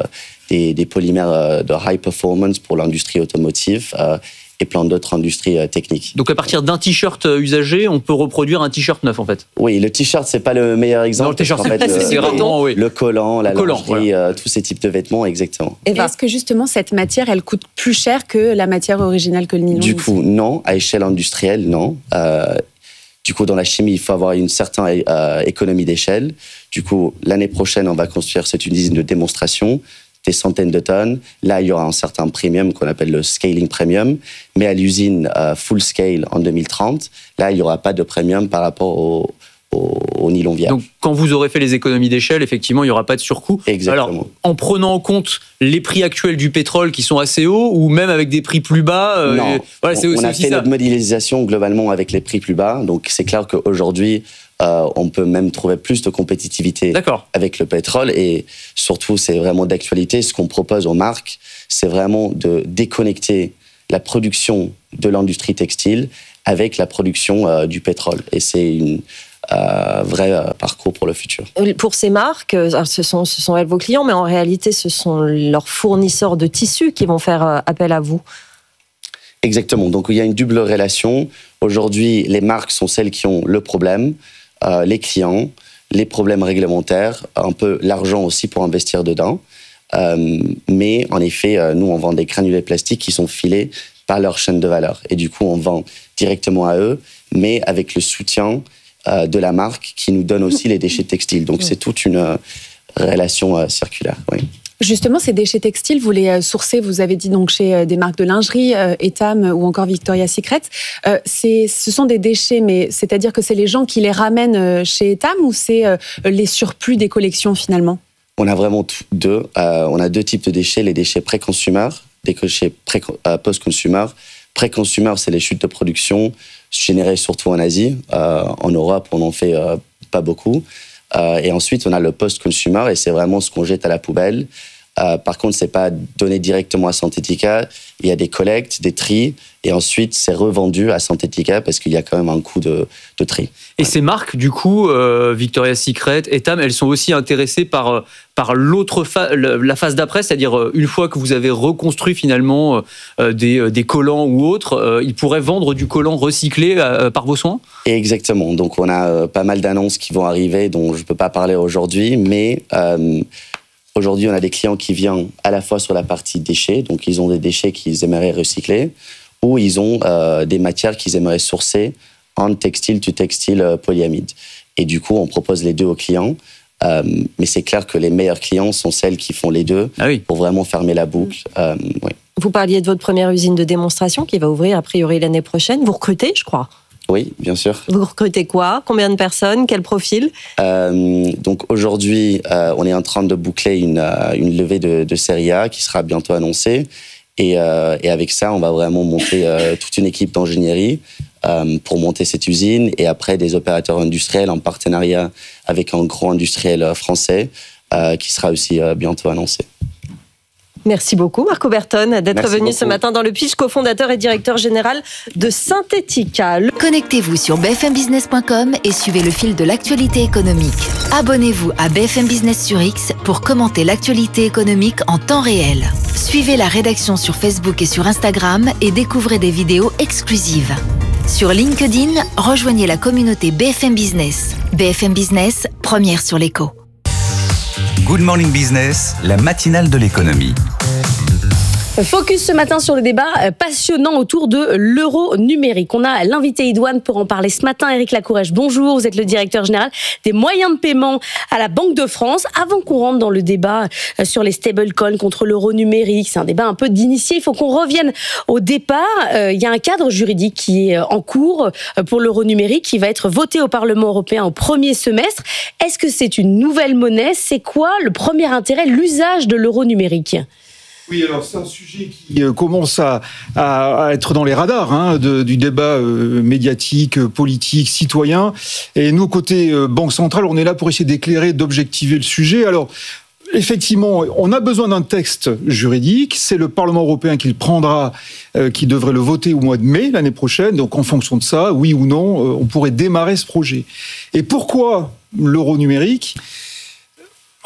des, des polymères de high performance pour l'industrie automotive euh, et plein d'autres industries euh, techniques. Donc à partir d'un t-shirt usagé, on peut reproduire un t-shirt neuf en fait. Oui, le t-shirt c'est pas le meilleur exemple. Non, le t-shirt en fait, c'est, c'est rarement, oui. Le collant, la le collant, lingerie, voilà. euh, tous ces types de vêtements, exactement. Et est-ce que justement cette matière, elle coûte plus cher que la matière originale que le nylon? Du coup, non, à échelle industrielle, non. Euh, Du coup, dans la chimie, il faut avoir une certaine euh, économie d'échelle. Du coup, l'année prochaine, on va construire cette usine de démonstration, des centaines de tonnes. Là, il y aura un certain premium qu'on appelle le scaling premium. Mais à l'usine euh, full scale en deux mille trente, là, il n'y aura pas de premium par rapport au, au, au nylon vierge. Donc, quand vous aurez fait les économies d'échelle, effectivement, il n'y aura pas de surcoût. Exactement. Alors, en prenant en compte les prix actuels du pétrole qui sont assez hauts, ou même avec des prix plus bas euh, Non, et, voilà, c'est, on, c'est on a aussi fait ça. notre modélisation globalement avec les prix plus bas. Donc, c'est clair qu'aujourd'hui, euh, on peut même trouver plus de compétitivité D'accord. avec le pétrole. Et surtout, c'est vraiment d'actualité. Ce qu'on propose aux marques, c'est vraiment de déconnecter la production de l'industrie textile avec la production euh, du pétrole. Et c'est une euh, vrai euh, parcours pour le futur. Pour ces marques, alors ce sont, ce sont elles vos clients, mais en réalité, ce sont leurs fournisseurs de tissus qui vont faire euh, appel à vous. Exactement. Donc, il y a une double relation. Aujourd'hui, les marques sont celles qui ont le problème, euh, les clients, les problèmes réglementaires, un peu l'argent aussi pour investir dedans. Euh, mais en effet, euh, nous, on vend des granulés plastiques qui sont filés par leur chaîne de valeur. Et du coup, on vend directement à eux, mais avec le soutien euh, de la marque qui nous donne aussi les déchets textiles. Donc, c'est toute une euh, relation euh, circulaire. Oui. Justement, ces déchets textiles, vous les sourcez, vous avez dit donc chez des marques de lingerie, euh, Etam ou encore Victoria's Secret. Euh, c'est, ce sont des déchets, mais c'est-à-dire que c'est les gens qui les ramènent chez Etam ou c'est euh, les surplus des collections finalement? On a vraiment deux. Euh, on a deux types de déchets, les déchets pré-consumer, des déchets pré- euh, post-consumer. Pré-consumer, c'est les chutes de production générées surtout en Asie. Euh, en Europe, on n'en fait euh, pas beaucoup. Euh, et ensuite, on a le post-consumer, et c'est vraiment ce qu'on jette à la poubelle. Euh, par contre, c'est pas donné directement à Synthetica. Il y a des collectes, des tris, et ensuite, c'est revendu à Synthetica parce qu'il y a quand même un coût de, de tri. Et ces marques, du coup, euh, Victoria's Secret, Etam, elles sont aussi intéressées par, par l'autre fa- la phase d'après, c'est-à-dire une fois que vous avez reconstruit finalement euh, des, des collants ou autres, euh, ils pourraient vendre du collant recyclé euh, par vos soins? Exactement. Donc, on a euh, pas mal d'annonces qui vont arriver dont je ne peux pas parler aujourd'hui, mais euh, aujourd'hui, on a des clients qui viennent à la fois sur la partie déchets, donc ils ont des déchets qu'ils aimeraient recycler, ou ils ont euh, des matières qu'ils aimeraient sourcer en textile to textile euh, polyamide. Et du coup, on propose les deux aux clients. Euh, mais c'est clair que les meilleurs clients sont celles qui font les deux ah oui. pour vraiment fermer la boucle. Euh, oui. Vous parliez de votre première usine de démonstration qui va ouvrir a priori l'année prochaine. Vous recrutez, je crois? Oui, bien sûr. Vous recrutez quoi? Combien de personnes? Quel profil? euh, Donc aujourd'hui, euh, on est en train de boucler une, euh, une levée de, de série A qui sera bientôt annoncée. Et, euh, et avec ça, on va vraiment monter euh, toute une équipe d'ingénierie euh, pour monter cette usine. Et après, des opérateurs industriels en partenariat avec un grand industriel français euh, qui sera aussi euh, bientôt annoncé. Merci beaucoup, Marco Berton, d'être Merci venu beaucoup. ce matin dans le pitch, cofondateur et directeur général de Synthetica. Le... Connectez-vous sur b f m business point com et suivez le fil de l'actualité économique. Abonnez-vous à B F M Business sur X pour commenter l'actualité économique en temps réel. Suivez la rédaction sur Facebook et sur Instagram et découvrez des vidéos exclusives. Sur LinkedIn, rejoignez la communauté B F M Business. B F M Business, première sur l'écho. Good Morning Business, la matinale de l'économie. Focus ce matin sur le débat passionnant autour de l'euro numérique. On a l'invité idoine pour en parler ce matin, Éric Lacourèche. Bonjour, vous êtes le directeur général des moyens de paiement à la Banque de France. Avant qu'on rentre dans le débat sur les stablecoins contre l'euro numérique, c'est un débat un peu d'initié, il faut qu'on revienne au départ. Euh, il y a un cadre juridique qui est en cours pour l'euro numérique qui va être voté au Parlement européen au premier semestre. Est-ce que c'est une nouvelle monnaie? C'est quoi le premier intérêt, l'usage de l'euro numérique? Oui, alors c'est un sujet qui euh, commence à, à, à être dans les radars hein, de, du débat euh, médiatique, euh, politique, citoyen. Et nous, côté euh, Banque centrale, on est là pour essayer d'éclairer, d'objectiver le sujet. Alors, effectivement, on a besoin d'un texte juridique. C'est le Parlement européen qui le prendra, euh, qui devrait le voter au mois de mai l'année prochaine. Donc, en fonction de ça, oui ou non, euh, on pourrait démarrer ce projet. Et pourquoi l'euro numérique ?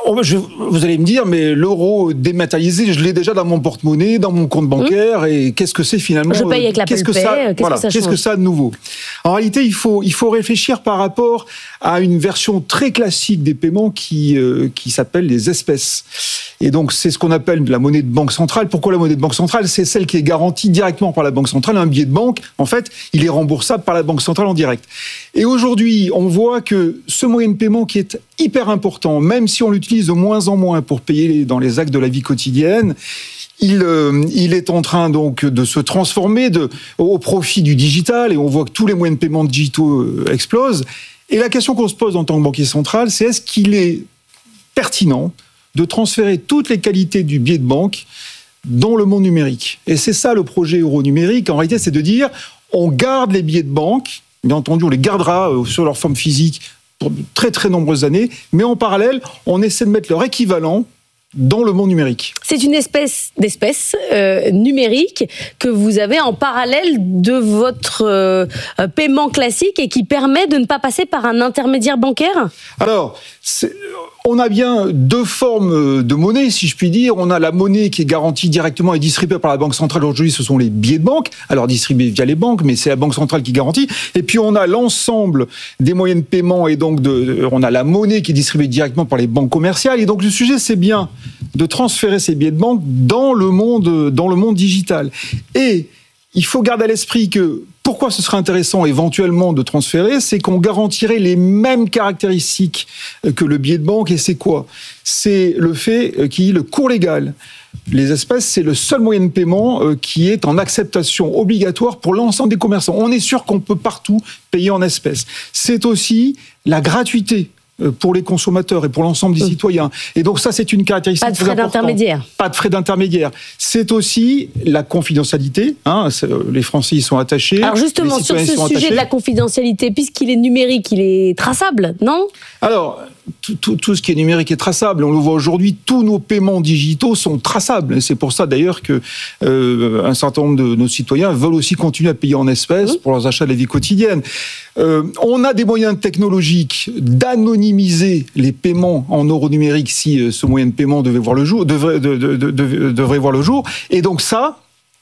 Oh, je, vous allez me dire, mais l'euro dématérialisé, je l'ai déjà dans mon porte-monnaie, dans mon compte bancaire, mmh. et qu'est-ce que c'est finalement? Je paye avec la qu'est-ce Apple que Pay, ça, qu'est-ce voilà, que ça qu'est-ce que ça a de nouveau? En réalité, il faut, il faut réfléchir par rapport à une version très classique des paiements qui, euh, qui s'appelle les espèces. Et donc, c'est ce qu'on appelle la monnaie de banque centrale. Pourquoi la monnaie de banque centrale? C'est celle qui est garantie directement par la banque centrale. Un billet de banque, en fait, il est remboursable par la banque centrale en direct. Et aujourd'hui, on voit que ce moyen de paiement qui est hyper important, même si on l'utilise de moins en moins pour payer dans les actes de la vie quotidienne, il, euh, il est en train donc de se transformer de, au profit du digital, et on voit que tous les moyens de paiement digitaux euh, explosent. Et la question qu'on se pose en tant que banquier central, c'est est-ce qu'il est pertinent de transférer toutes les qualités du billet de banque dans le monde numérique? Et c'est ça le projet euro numérique. En réalité, c'est de dire on garde les billets de banque, bien entendu, on les gardera sur leur forme physique pour de très très nombreuses années, mais en parallèle, on essaie de mettre leur équivalent dans le monde numérique. C'est une espèce d'espèce euh, numérique que vous avez en parallèle de votre euh, paiement classique et qui permet de ne pas passer par un intermédiaire bancaire? Alors, c'est, on a bien deux formes de monnaie, si je puis dire. On a la monnaie qui est garantie directement et distribuée par la Banque centrale. Aujourd'hui, ce sont les billets de banque, alors distribués via les banques, mais c'est la Banque centrale qui garantit. Et puis, on a l'ensemble des moyens de paiement, et donc de, on a la monnaie qui est distribuée directement par les banques commerciales. Et donc, le sujet, c'est bien de transférer ces billets de banque dans le monde, dans le monde digital. Et il faut garder à l'esprit que pourquoi ce serait intéressant éventuellement de transférer, c'est qu'on garantirait les mêmes caractéristiques que le billet de banque. Et c'est quoi? C'est le fait qu'il y ait le cours légal. Les espèces, c'est le seul moyen de paiement qui est en acceptation obligatoire pour l'ensemble des commerçants. On est sûr qu'on peut partout payer en espèces. C'est aussi la gratuité pour les consommateurs et pour l'ensemble des mmh. citoyens. Et donc ça, c'est une caractéristique très importante. Pas de frais d'intermédiaire. Pas de frais d'intermédiaire. C'est aussi la confidentialité. Hein, les Français y sont attachés. Alors justement, sur ce sujet attachés. de la confidentialité, puisqu'il est numérique, il est traçable, non? Alors, tout, tout, tout ce qui est numérique est traçable. On le voit aujourd'hui, tous nos paiements digitaux sont traçables. C'est pour ça d'ailleurs que euh, un certain nombre de nos citoyens veulent aussi continuer à payer en espèces mmh. pour leurs achats de la vie quotidienne. Euh, on a des moyens technologiques d'anonymiser les paiements en euros numériques si euh, ce moyen de paiement devait voir le jour, devrait, de, de, de, de, devrait voir le jour. Et donc ça,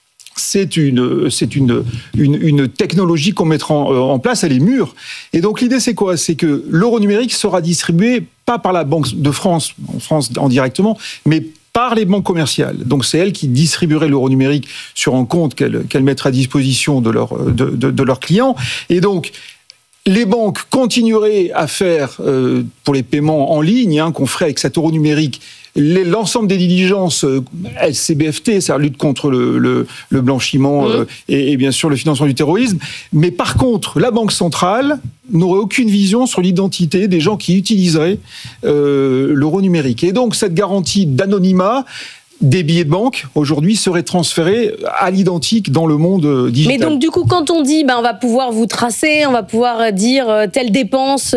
c'est une, c'est une, une, une technologie qu'on mettra en, en place, elle est mûre. Et donc l'idée c'est quoi? C'est que l'euro numérique sera distribué pas par la Banque de France, en France indirectement, mais par les banques commerciales. Donc c'est elles qui distribueraient l'euro numérique sur un compte qu'elles, qu'elles mettraient à disposition de, leur, de, de, de leurs clients. Et donc les banques continueraient à faire, euh, pour les paiements en ligne, hein, qu'on ferait avec cet euro numérique, les, l'ensemble des diligences euh, L C B F T, c'est-à-dire lutte contre le, le, le blanchiment euh, et, et bien sûr le financement du terrorisme. Mais par contre, la Banque centrale n'aurait aucune vision sur l'identité des gens qui utiliseraient euh, l'euro numérique. Et donc cette garantie d'anonymat des billets de banque, aujourd'hui, seraient transférés à l'identique dans le monde digital. Mais donc, du coup, quand on dit, ben, on va pouvoir vous tracer, on va pouvoir dire euh, telle dépense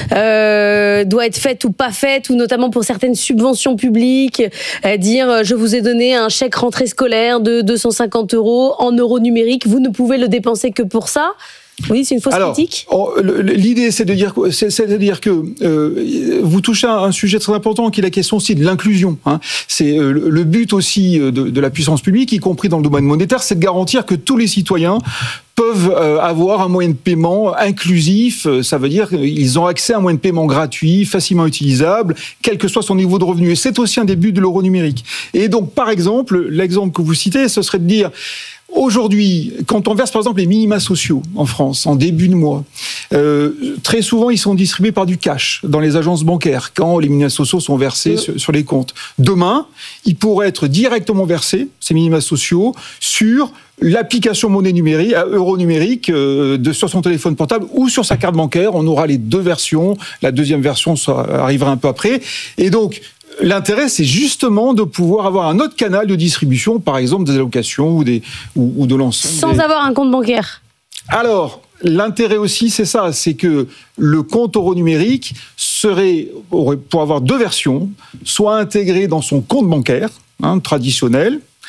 euh, doit être faite ou pas faite, ou notamment pour certaines subventions publiques, euh, dire, euh, je vous ai donné un chèque rentrée scolaire de deux cent cinquante euros en euros numériques, vous ne pouvez le dépenser que pour ça. Oui, c'est une fausse Alors, critique. L'idée, c'est de dire, c'est, c'est de dire que euh, vous touchez à un sujet très important, qui est la question aussi de l'inclusion. Hein. C'est euh, le but aussi de, de la puissance publique, y compris dans le domaine monétaire, c'est de garantir que tous les citoyens peuvent euh, avoir un moyen de paiement inclusif. Ça veut dire qu'ils ont accès à un moyen de paiement gratuit, facilement utilisable, quel que soit son niveau de revenu. Et c'est aussi un des buts de l'euro numérique. Et donc, par exemple, l'exemple que vous citez, ce serait de dire, aujourd'hui, quand on verse par exemple les minima sociaux en France, en début de mois, euh, très souvent ils sont distribués par du cash dans les agences bancaires quand les minima sociaux sont versés mmh. sur, sur les comptes. Demain, ils pourraient être directement versés, ces minima sociaux, sur l'application monnaie numérique, euro numérique, euh, de, sur son téléphone portable ou sur sa carte bancaire. On aura les deux versions. La deuxième version ça arrivera un peu après. Et donc, l'intérêt, c'est justement de pouvoir avoir un autre canal de distribution, par exemple des allocations ou, des, ou, ou de l'ensemble. Sans des... avoir un compte bancaire. Alors, l'intérêt aussi, c'est ça, c'est que le compte euro numérique serait, pour avoir deux versions, soit intégré dans son compte bancaire, hein, traditionnel,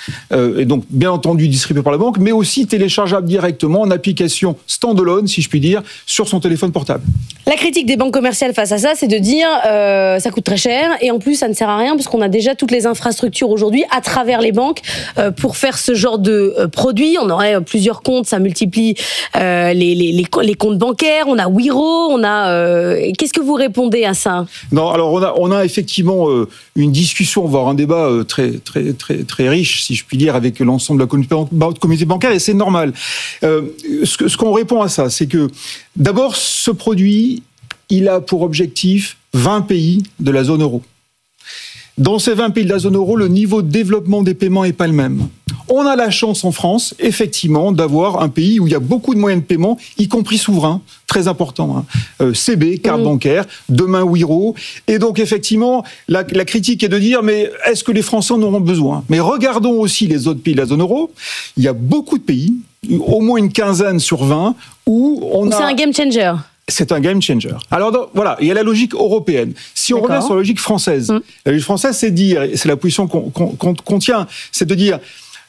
euh, et donc bien entendu distribué par la banque, mais aussi téléchargeable directement en application standalone, si je puis dire, sur son téléphone portable. La critique des banques commerciales face à ça, c'est de dire euh, ça coûte très cher et en plus ça ne sert à rien puisqu'on a déjà toutes les infrastructures aujourd'hui à travers les banques euh, pour faire ce genre de euh, produit. On aurait plusieurs comptes, ça multiplie euh, les, les, les, les comptes bancaires. On a Wero, on a. Euh, qu'est-ce que vous répondez à ça? Non, alors on a, on a effectivement euh, une discussion, voire un débat euh, très, très, très, très riche, si je puis dire, avec l'ensemble de la communauté bancaire, et c'est normal. Euh, ce, ce qu'on répond à ça, c'est que d'abord, ce produit, il a pour objectif vingt pays de la zone euro. Dans ces vingt pays de la zone euro, le niveau de développement des paiements n'est pas le même. On a la chance en France, effectivement, d'avoir un pays où il y a beaucoup de moyens de paiement, y compris souverains, très important. Hein. Euh, C B, carte mmh. bancaire, demain Wero. Et donc, effectivement, la, la critique est de dire, mais est-ce que les Français en auront besoin? Mais regardons aussi les autres pays de la zone euro. Il y a beaucoup de pays, au moins une quinzaine sur vingt, où on a... C'est un game changer. C'est un game changer. Alors donc, voilà, il y a la logique européenne. Si on D'accord. revient sur la logique française, mmh. la logique française, c'est de dire, et c'est la position qu'on, qu'on, qu'on tient, c'est de dire,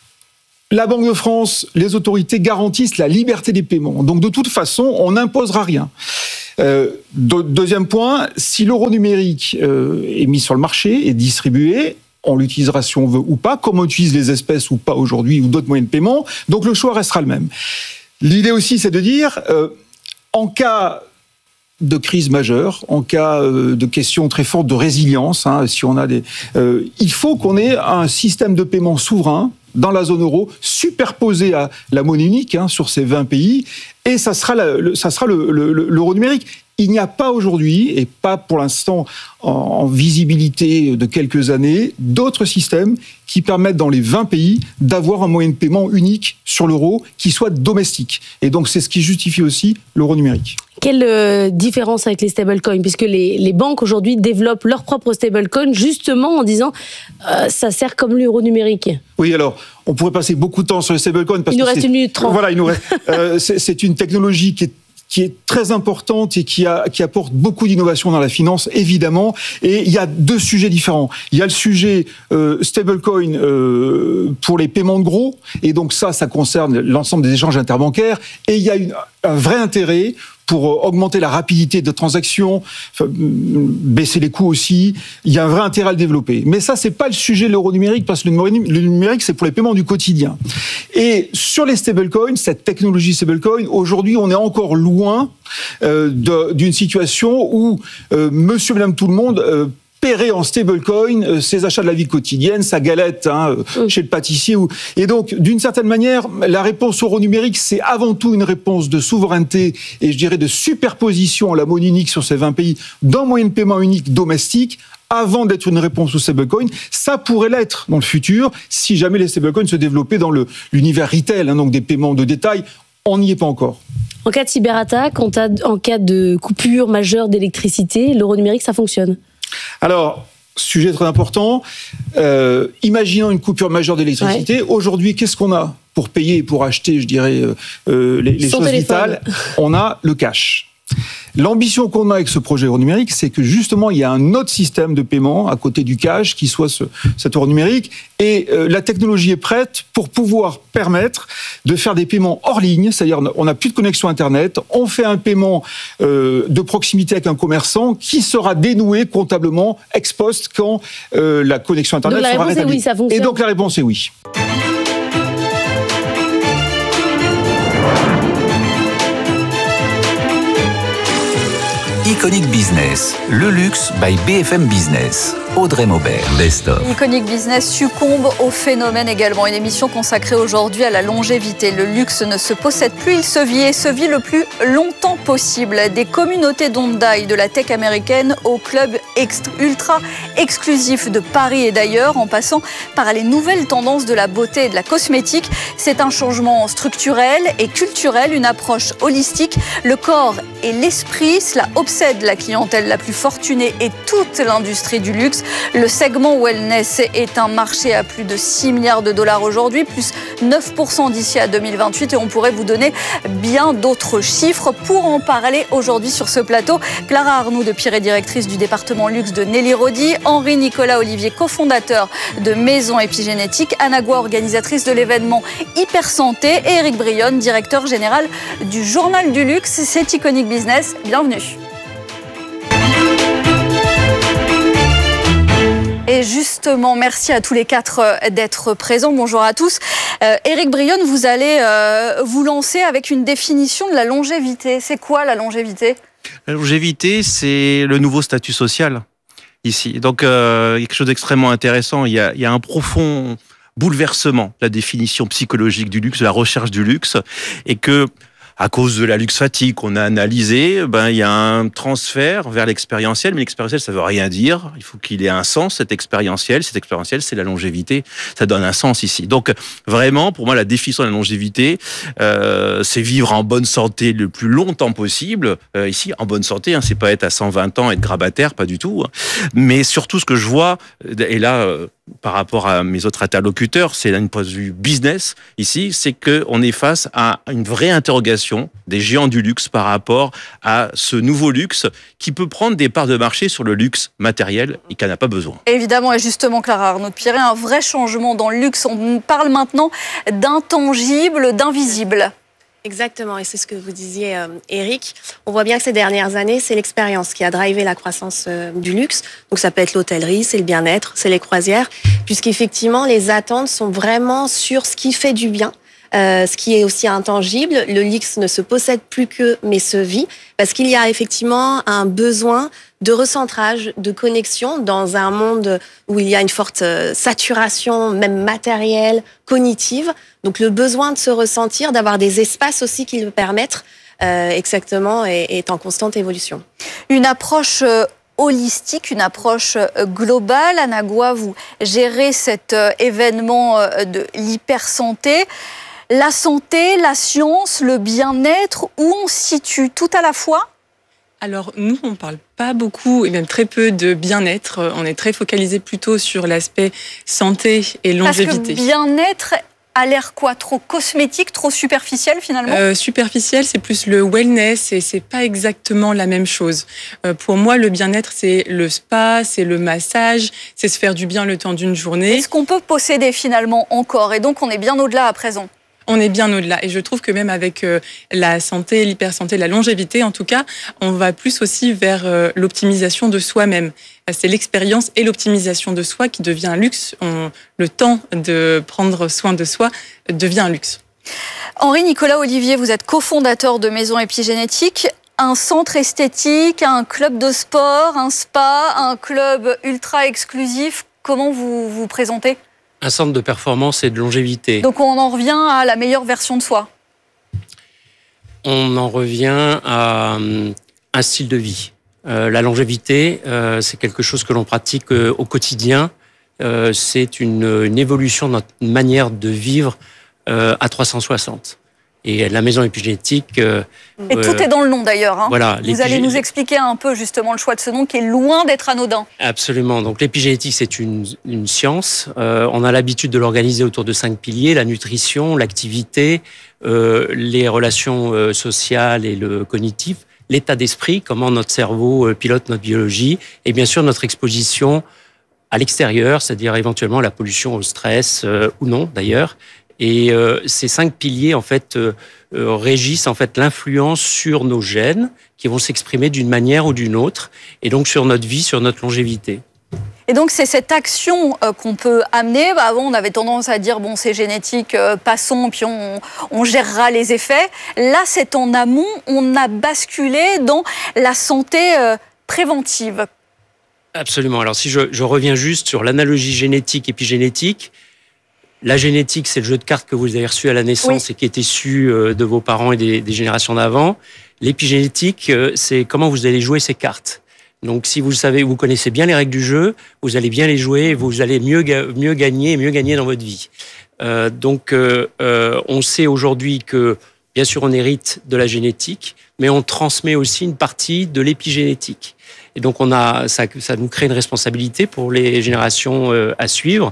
la Banque de France, les autorités garantissent la liberté des paiements. Donc de toute façon, on n'imposera rien. Euh, de, deuxième point, si l'euro numérique euh, est mis sur le marché et distribué, on l'utilisera si on veut ou pas, comme on utilise les espèces ou pas aujourd'hui, ou d'autres moyens de paiement, donc le choix restera le même. L'idée aussi, c'est de dire... Euh, En cas de crise majeure, en cas de questions très fortes de résilience, hein, si on a des, euh, il faut qu'on ait un système de paiement souverain dans la zone euro, superposé à la monnaie unique hein, sur ces vingt pays, et ça sera, la, le, ça sera le, le, le, l'euro numérique. Il n'y a pas aujourd'hui, et pas pour l'instant en, en visibilité de quelques années, d'autres systèmes qui permettent dans les vingt pays d'avoir un moyen de paiement unique sur l'euro qui soit domestique. Et donc c'est ce qui justifie aussi l'euro numérique. Quelle euh, différence avec les stablecoins? Puisque les, les banques aujourd'hui développent leur propre stablecoin justement en disant euh, ça sert comme l'euro numérique. Oui, alors on pourrait passer beaucoup de temps sur les stablecoins. Parce il nous que reste c'est, une minute trente. Voilà, il nous reste, euh, c'est, c'est une technologie qui est qui est très importante et qui, a, qui apporte beaucoup d'innovation dans la finance, évidemment. Et il y a deux sujets différents. Il y a le sujet euh, stablecoin euh, pour les paiements de gros, et donc ça, ça concerne l'ensemble des échanges interbancaires. Et il y a une, un vrai intérêt pour augmenter la rapidité de transaction, baisser les coûts aussi. Il y a un vrai intérêt à le développer. Mais ça, c'est pas le sujet de l'euro numérique, parce que le numérique, c'est pour les paiements du quotidien. Et sur les stablecoins, cette technologie stablecoin, aujourd'hui, on est encore loin euh, de, d'une situation où euh, monsieur, madame, tout le monde euh, paierait en stablecoin euh, ses achats de la vie quotidienne, sa galette hein, euh, chez le pâtissier. Ou... Et donc, d'une certaine manière, la réponse euro numérique, c'est avant tout une réponse de souveraineté et je dirais de superposition à la monnaie unique sur ces vingt pays d'un moyen de paiement unique domestique, avant d'être une réponse au stablecoin. Ça pourrait l'être dans le futur si jamais les stablecoins se développaient dans le, l'univers retail, hein, donc des paiements de détail. On n'y est pas encore. En cas de cyberattaque, en, en cas de coupure majeure d'électricité, l'euro numérique, ça fonctionne? Alors, sujet très important. Euh, imaginons une coupure majeure d'électricité. Ouais. Aujourd'hui, qu'est-ce qu'on a pour payer et pour acheter, je dirais, euh, les, les choses téléphone. vitales? On a le cash. L'ambition qu'on a avec ce projet euro numérique, c'est que justement, il y a un autre système de paiement à côté du cash qui soit ce, cet euro numérique. Et euh, la technologie est prête pour pouvoir permettre de faire des paiements hors ligne, c'est-à-dire on n'a plus de connexion Internet, on fait un paiement euh, de proximité avec un commerçant qui sera dénoué comptablement ex post quand euh, la connexion Internet donc, sera rétablie. Oui, ça fonctionne. Et donc la réponse est oui. Iconic Business, le luxe by B F M Business. Audrey Maubert, Best of. Iconic Business succombe au phénomène également. Une émission consacrée aujourd'hui à la longévité. Le luxe ne se possède plus, il se vit et se vit le plus longtemps possible. Des communautés d'Hyundai, de la tech américaine au club extra, ultra exclusif de Paris et d'ailleurs, en passant par les nouvelles tendances de la beauté et de la cosmétique. C'est un changement structurel et culturel, une approche holistique. Le corps et l'esprit, cela obsède la clientèle la plus fortunée et toute l'industrie du luxe. Le segment wellness est un marché à plus de six milliards de dollars aujourd'hui, plus neuf pour cent d'ici à deux mille vingt-huit. Et on pourrait vous donner bien d'autres chiffres. Pour en parler aujourd'hui sur ce plateau, Clara Arnoux de Piré, directrice du département luxe de Nelly Rodi, Henri Nicolas Olivier, cofondateur de Maison Épigénétique, Anna Goua, organisatrice de l'événement Hyper Santé, et Éric Brionne, directeur général du Journal du Luxe. C'est Iconic Business. Bienvenue. Et justement, merci à tous les quatre d'être présents. Bonjour à tous. Euh, Éric Brionne, vous allez euh, vous lancer avec une définition de la longévité. C'est quoi la longévité ? La longévité, c'est le nouveau statut social ici. Donc, euh, quelque chose d'extrêmement intéressant. Il y a, il y a un profond bouleversement de la définition psychologique du luxe, de la recherche du luxe, et que à cause de la luxe fatigue qu'on a analysé, ben, il y a un transfert vers l'expérientiel, mais l'expérientiel, ça veut rien dire. Il faut qu'il ait un sens, cet expérientiel. Cet expérientiel, c'est la longévité. Ça donne un sens ici. Donc, vraiment, pour moi, la définition de la longévité, euh, c'est vivre en bonne santé le plus longtemps possible. Euh, ici, en bonne santé, hein, c'est pas être à cent vingt ans et être grabataire, pas du tout. Hein. Mais surtout, ce que je vois, et là, euh, par rapport à mes autres interlocuteurs, c'est d'un point de vue business ici, c'est qu'on est face à une vraie interrogation des géants du luxe par rapport à ce nouveau luxe qui peut prendre des parts de marché sur le luxe matériel et qui n'en a pas besoin. Évidemment, et justement, Clara Arnaud de Piré, un vrai changement dans le luxe. On parle maintenant d'intangible, d'invisible. Exactement, et c'est ce que vous disiez, euh, Eric. On voit bien que ces dernières années, c'est l'expérience qui a drivé la croissance euh, du luxe. Donc ça peut être l'hôtellerie, c'est le bien-être, c'est les croisières, puisqu'effectivement, les attentes sont vraiment sur ce qui fait du bien. Euh, ce qui est aussi intangible, le luxe ne se possède plus que, mais se vit, parce qu'il y a effectivement un besoin de recentrage, de connexion dans un monde où il y a une forte saturation, même matérielle, cognitive. Donc le besoin de se ressentir, d'avoir des espaces aussi qui le permettent, euh, exactement, est, est en constante évolution. Une approche euh... holistique, une approche globale. Anna Goua, vous gérez cet événement de l'hypersanté. La santé, la science, le bien-être, où on se situe tout à la fois ? Alors nous, on ne parle pas beaucoup et même très peu de bien-être. On est très focalisé plutôt sur l'aspect santé et longévité. Parce que bien-être a l'air quoi ? Trop cosmétique, trop superficiel finalement ? euh, Superficiel, c'est plus le wellness et c'est pas exactement la même chose. Euh, pour moi, le bien-être, c'est le spa, c'est le massage, c'est se faire du bien le temps d'une journée. Est-ce qu'on peut posséder finalement encore ? Et donc on est bien au-delà à présent ? On est bien au-delà. Et je trouve que même avec euh, la santé, l'hypersanté, la longévité, en tout cas, on va plus aussi vers euh, l'optimisation de soi-même. C'est l'expérience et l'optimisation de soi qui devient un luxe. On, le temps de prendre soin de soi devient un luxe. Henri Nicolas Olivier, vous êtes cofondateur de Maison Épigénétique. Un centre esthétique, un club de sport, un spa, un club ultra exclusif. Comment vous vous présentez ? Un centre de performance et de longévité. Donc on en revient à la meilleure version de soi. On en revient à un style de vie. Euh, la longévité, euh, c'est quelque chose que l'on pratique euh, au quotidien. Euh, c'est une, une évolution de notre manière de vivre euh, à trois cent soixante. Et la Maison Épigénétique... Euh, Et tout est dans le nom d'ailleurs. Hein. Voilà, vous allez nous expliquer un peu justement le choix de ce nom qui est loin d'être anodin. Absolument. Donc l'épigénétique, c'est une, une science. Euh, on a l'habitude de l'organiser autour de cinq piliers, la nutrition, l'activité, euh, les relations euh, sociales et le cognitif, l'état d'esprit, comment notre cerveau euh, pilote notre biologie, et bien sûr notre exposition à l'extérieur, c'est-à-dire éventuellement la pollution au stress euh, ou non d'ailleurs. Et euh, ces cinq piliers en fait euh, euh, régissent en fait l'influence sur nos gènes qui vont s'exprimer d'une manière ou d'une autre, et donc sur notre vie, sur notre longévité. Et donc c'est cette action euh, qu'on peut amener. Bah, avant on avait tendance à dire bon c'est génétique, euh, passons puis on, on gérera les effets. Là c'est en amont, on a basculé dans la santé euh, préventive. Absolument. Alors si je, je reviens juste sur l'analogie génétique-épigénétique. La génétique, c'est le jeu de cartes que vous avez reçu à la naissance, oui, et qui est issu de vos parents et des, des générations d'avant. L'épigénétique, c'est comment vous allez jouer ces cartes. Donc, si vous savez, vous connaissez bien les règles du jeu, vous allez bien les jouer, et vous allez mieux, mieux gagner et mieux gagner dans votre vie. Euh, donc, euh, euh, on sait aujourd'hui que, bien sûr, on hérite de la génétique, mais on transmet aussi une partie de l'épigénétique. Et donc, on a, ça, ça nous crée une responsabilité pour les générations euh, à suivre.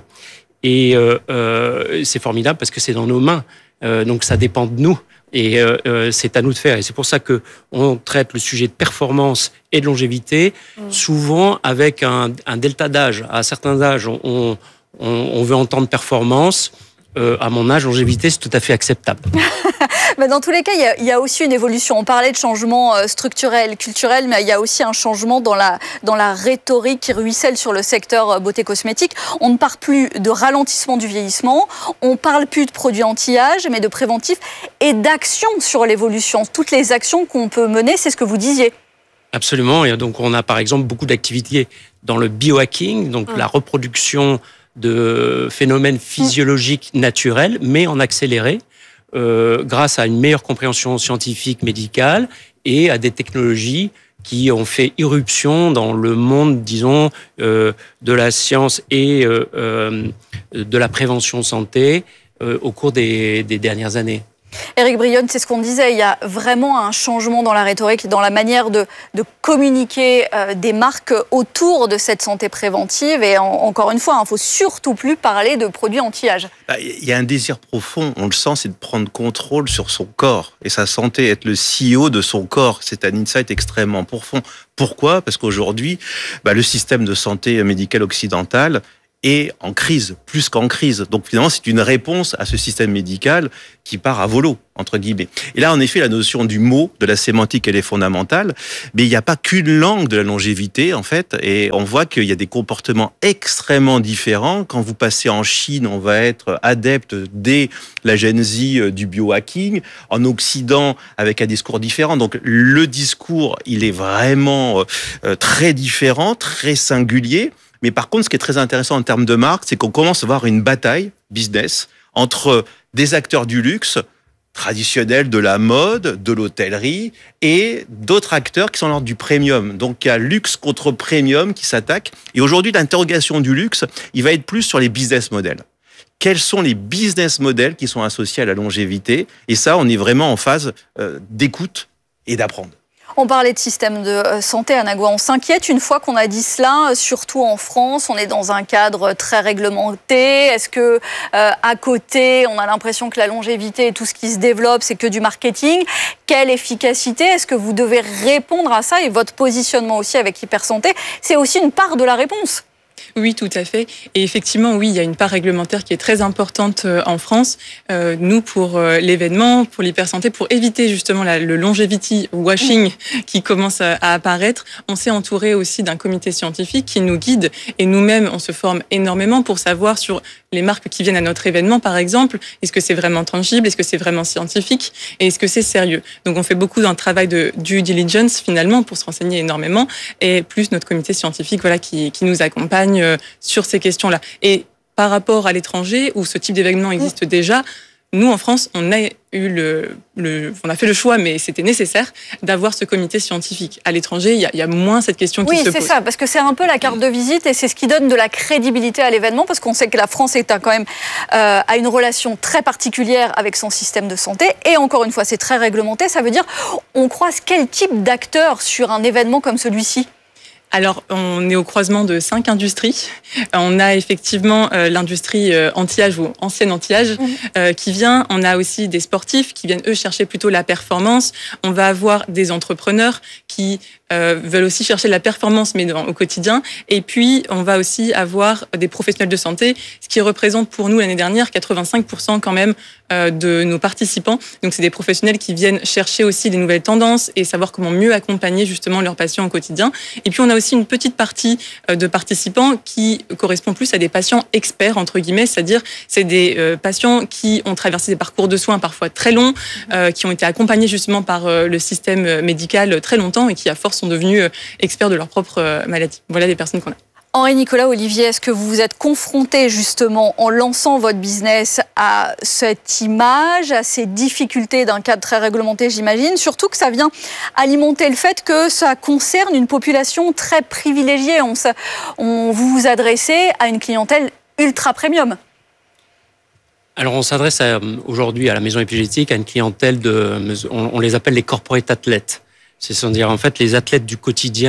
Et euh, euh, c'est formidable parce que c'est dans nos mains. Euh, donc, ça dépend de nous. Et euh, euh, c'est à nous de faire. Et c'est pour ça que on traite le sujet de performance et de longévité, mmh. souvent avec un, un delta d'âge. À certains âges, on, on, on veut entendre performance. Euh, à mon âge, longévité, c'est tout à fait acceptable. Mais dans tous les cas, il y, a, il y a aussi une évolution. On parlait de changement structurel, culturel, mais il y a aussi un changement dans la, dans la rhétorique qui ruisselle sur le secteur beauté cosmétique. On ne parle plus de ralentissement du vieillissement, on ne parle plus de produits anti-âge, mais de préventif et d'action sur l'évolution. Toutes les actions qu'on peut mener, c'est ce que vous disiez. Absolument. Et donc, on a par exemple beaucoup d'activités dans le biohacking, donc mmh. la reproduction de phénomènes physiologiques naturels, mais en accéléré, euh, grâce à une meilleure compréhension scientifique, médicale, et à des technologies qui ont fait irruption dans le monde, disons, euh, de la science et euh, euh, de la prévention santé euh, au cours des, des dernières années. Éric Brionne, c'est ce qu'on disait, il y a vraiment un changement dans la rhétorique et dans la manière de, de communiquer euh, des marques autour de cette santé préventive. Et en, encore une fois, il ne faut surtout plus parler de produits anti-âge. Il y a un désir profond, on le sent, c'est de prendre contrôle sur son corps et sa santé, être le C E O de son corps. C'est un insight extrêmement profond. Pourquoi ? Parce qu'aujourd'hui, bah, le système de santé médicale occidental est en crise, plus qu'en crise. Donc finalement, c'est une réponse à ce système médical qui part à volo, entre guillemets. Et là, en effet, la notion du mot, de la sémantique, elle est fondamentale. Mais il n'y a pas qu'une langue de la longévité, en fait. Et on voit qu'il y a des comportements extrêmement différents. Quand vous passez en Chine, on va être adepte dès la Gen Z du biohacking. En Occident, avec un discours différent. Donc le discours, il est vraiment très différent, très singulier. Mais par contre, ce qui est très intéressant en termes de marque, c'est qu'on commence à voir une bataille business entre des acteurs du luxe traditionnels, de la mode, de l'hôtellerie, et d'autres acteurs qui sont l'ordre du premium. Donc, il y a luxe contre premium qui s'attaquent. Et aujourd'hui, l'interrogation du luxe, il va être plus sur les business models. Quels sont les business models qui sont associés à la longévité ? Et ça, on est vraiment en phase euh, d'écoute et d'apprendre. On parlait de système de santé, Anna Goua. On s'inquiète une fois qu'on a dit cela, surtout en France. On est dans un cadre très réglementé. Est-ce que, euh, à côté, on a l'impression que la longévité et tout ce qui se développe, c'est que du marketing ? Quelle efficacité ? Est-ce que vous devez répondre à ça ? Et votre positionnement aussi avec Hypersanté, c'est aussi une part de la réponse. Oui, tout à fait. Et effectivement, oui, il y a une part réglementaire qui est très importante en France. Euh, nous, pour l'événement, pour l'hypersanté, pour éviter justement la, le longevity washing qui commence à, à apparaître, on s'est entouré aussi d'un comité scientifique qui nous guide. Et nous-mêmes, on se forme énormément pour savoir sur les marques qui viennent à notre événement, par exemple, est-ce que c'est vraiment tangible, est-ce que c'est vraiment scientifique et est-ce que c'est sérieux. Donc, on fait beaucoup d'un travail de due diligence, finalement, pour se renseigner énormément. Et plus notre comité scientifique, voilà, qui, qui nous accompagne sur ces questions-là. Et par rapport à l'étranger, où ce type d'événement existe déjà, nous, en France, on a eu le, le, on a fait le choix, mais c'était nécessaire d'avoir ce comité scientifique. À l'étranger, il y a, il y a moins cette question oui, qui se pose. Oui, c'est ça, parce que c'est un peu la carte de visite et c'est ce qui donne de la crédibilité à l'événement, parce qu'on sait que la France est quand même euh, a une relation très particulière avec son système de santé. Et encore une fois, c'est très réglementé. Ça veut dire, on croise quel type d'acteurs sur un événement comme celui-ci ? Alors, on est au croisement de cinq industries. On a effectivement euh, l'industrie euh, anti-âge ou ancienne anti-âge mmh. euh, qui vient. On a aussi des sportifs qui viennent, eux, chercher plutôt la performance. On va avoir des entrepreneurs qui euh, veulent aussi chercher la performance, mais dans, au quotidien. Et puis, on va aussi avoir des professionnels de santé, ce qui représente pour nous, l'année dernière, quatre-vingt-cinq pour cent quand même euh, de nos participants. Donc, c'est des professionnels qui viennent chercher aussi les nouvelles tendances et savoir comment mieux accompagner justement leurs patients au quotidien. Et puis, on a aussi une petite partie de participants qui correspond plus à des patients experts, entre guillemets, c'est-à-dire c'est des euh, patients qui ont traversé des parcours de soins parfois très longs, euh, qui ont été accompagnés justement par euh, le système médical très longtemps et qui, à force, sont devenus euh, experts de leur propre euh, maladie. Voilà les personnes qu'on a. Henri-Nicolas Olivier, est-ce que vous vous êtes confronté justement en lançant votre business à cette image, à ces difficultés d'un cadre très réglementé, j'imagine, surtout que ça vient alimenter le fait que ça concerne une population très privilégiée. On, on vous vous adressez à une clientèle ultra premium. Alors, on s'adresse à, aujourd'hui à la maison épigénétique à une clientèle de, on, on les appelle les corporate athlètes. C'est-à-dire en fait les athlètes du quotidien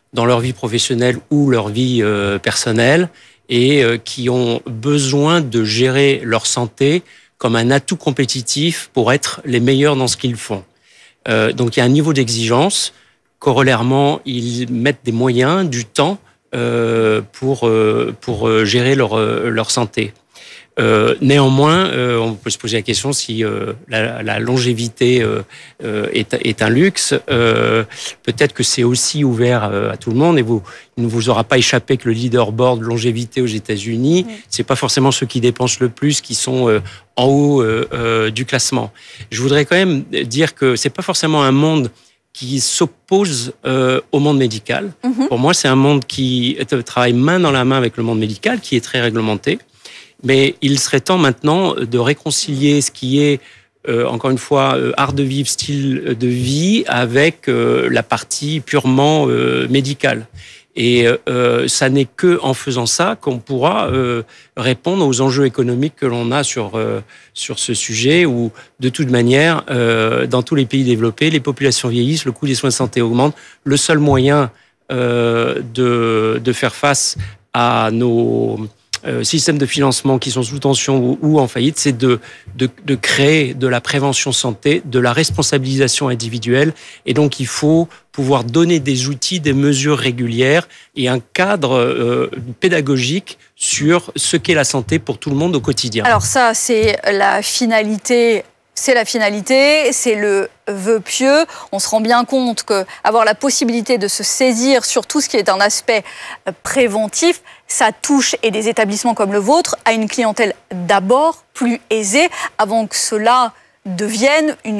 dans leur vie professionnelle ou leur vie euh, personnelle et euh, qui ont besoin de gérer leur santé comme un atout compétitif pour être les meilleurs dans ce qu'ils font. Euh, donc il y a un niveau d'exigence. Corollairement, ils mettent des moyens, du temps euh, pour euh, pour gérer leur leur santé. Euh, néanmoins, euh, on peut se poser la question si euh, la, la longévité euh, est, est un luxe. Euh, peut-être que c'est aussi ouvert euh, à tout le monde. Et vous, il ne vous aura pas échappé que le leaderboard longévité aux États-Unis, mmh. c'est pas forcément ceux qui dépensent le plus qui sont euh, en haut euh, euh, du classement. Je voudrais quand même dire que c'est pas forcément un monde qui s'oppose euh, au monde médical. Mmh. Pour moi, c'est un monde qui travaille main dans la main avec le monde médical, qui est très réglementé. Mais il serait temps maintenant de réconcilier ce qui est, euh, encore une fois, euh, art de vivre, style de vie, avec euh, la partie purement euh, médicale. Et euh, ça n'est que en faisant ça qu'on pourra euh, répondre aux enjeux économiques que l'on a sur euh, sur ce sujet. Où, de toute manière, euh, dans tous les pays développés, les populations vieillissent, le coût des soins de santé augmente. Le seul moyen euh, de de faire face à nos Euh, systèmes de financement qui sont sous tension ou, ou en faillite, c'est de, de, de créer de la prévention santé, de la responsabilisation individuelle. Et donc, il faut pouvoir donner des outils, des mesures régulières et un cadre euh, pédagogique sur ce qu'est la santé pour tout le monde au quotidien. Alors ça, c'est la finalité... C'est la finalité, c'est le vœu pieux. On se rend bien compte qu'avoir la possibilité de se saisir sur tout ce qui est un aspect préventif, ça touche, et des établissements comme le vôtre, à une clientèle d'abord plus aisée, avant que cela devienne une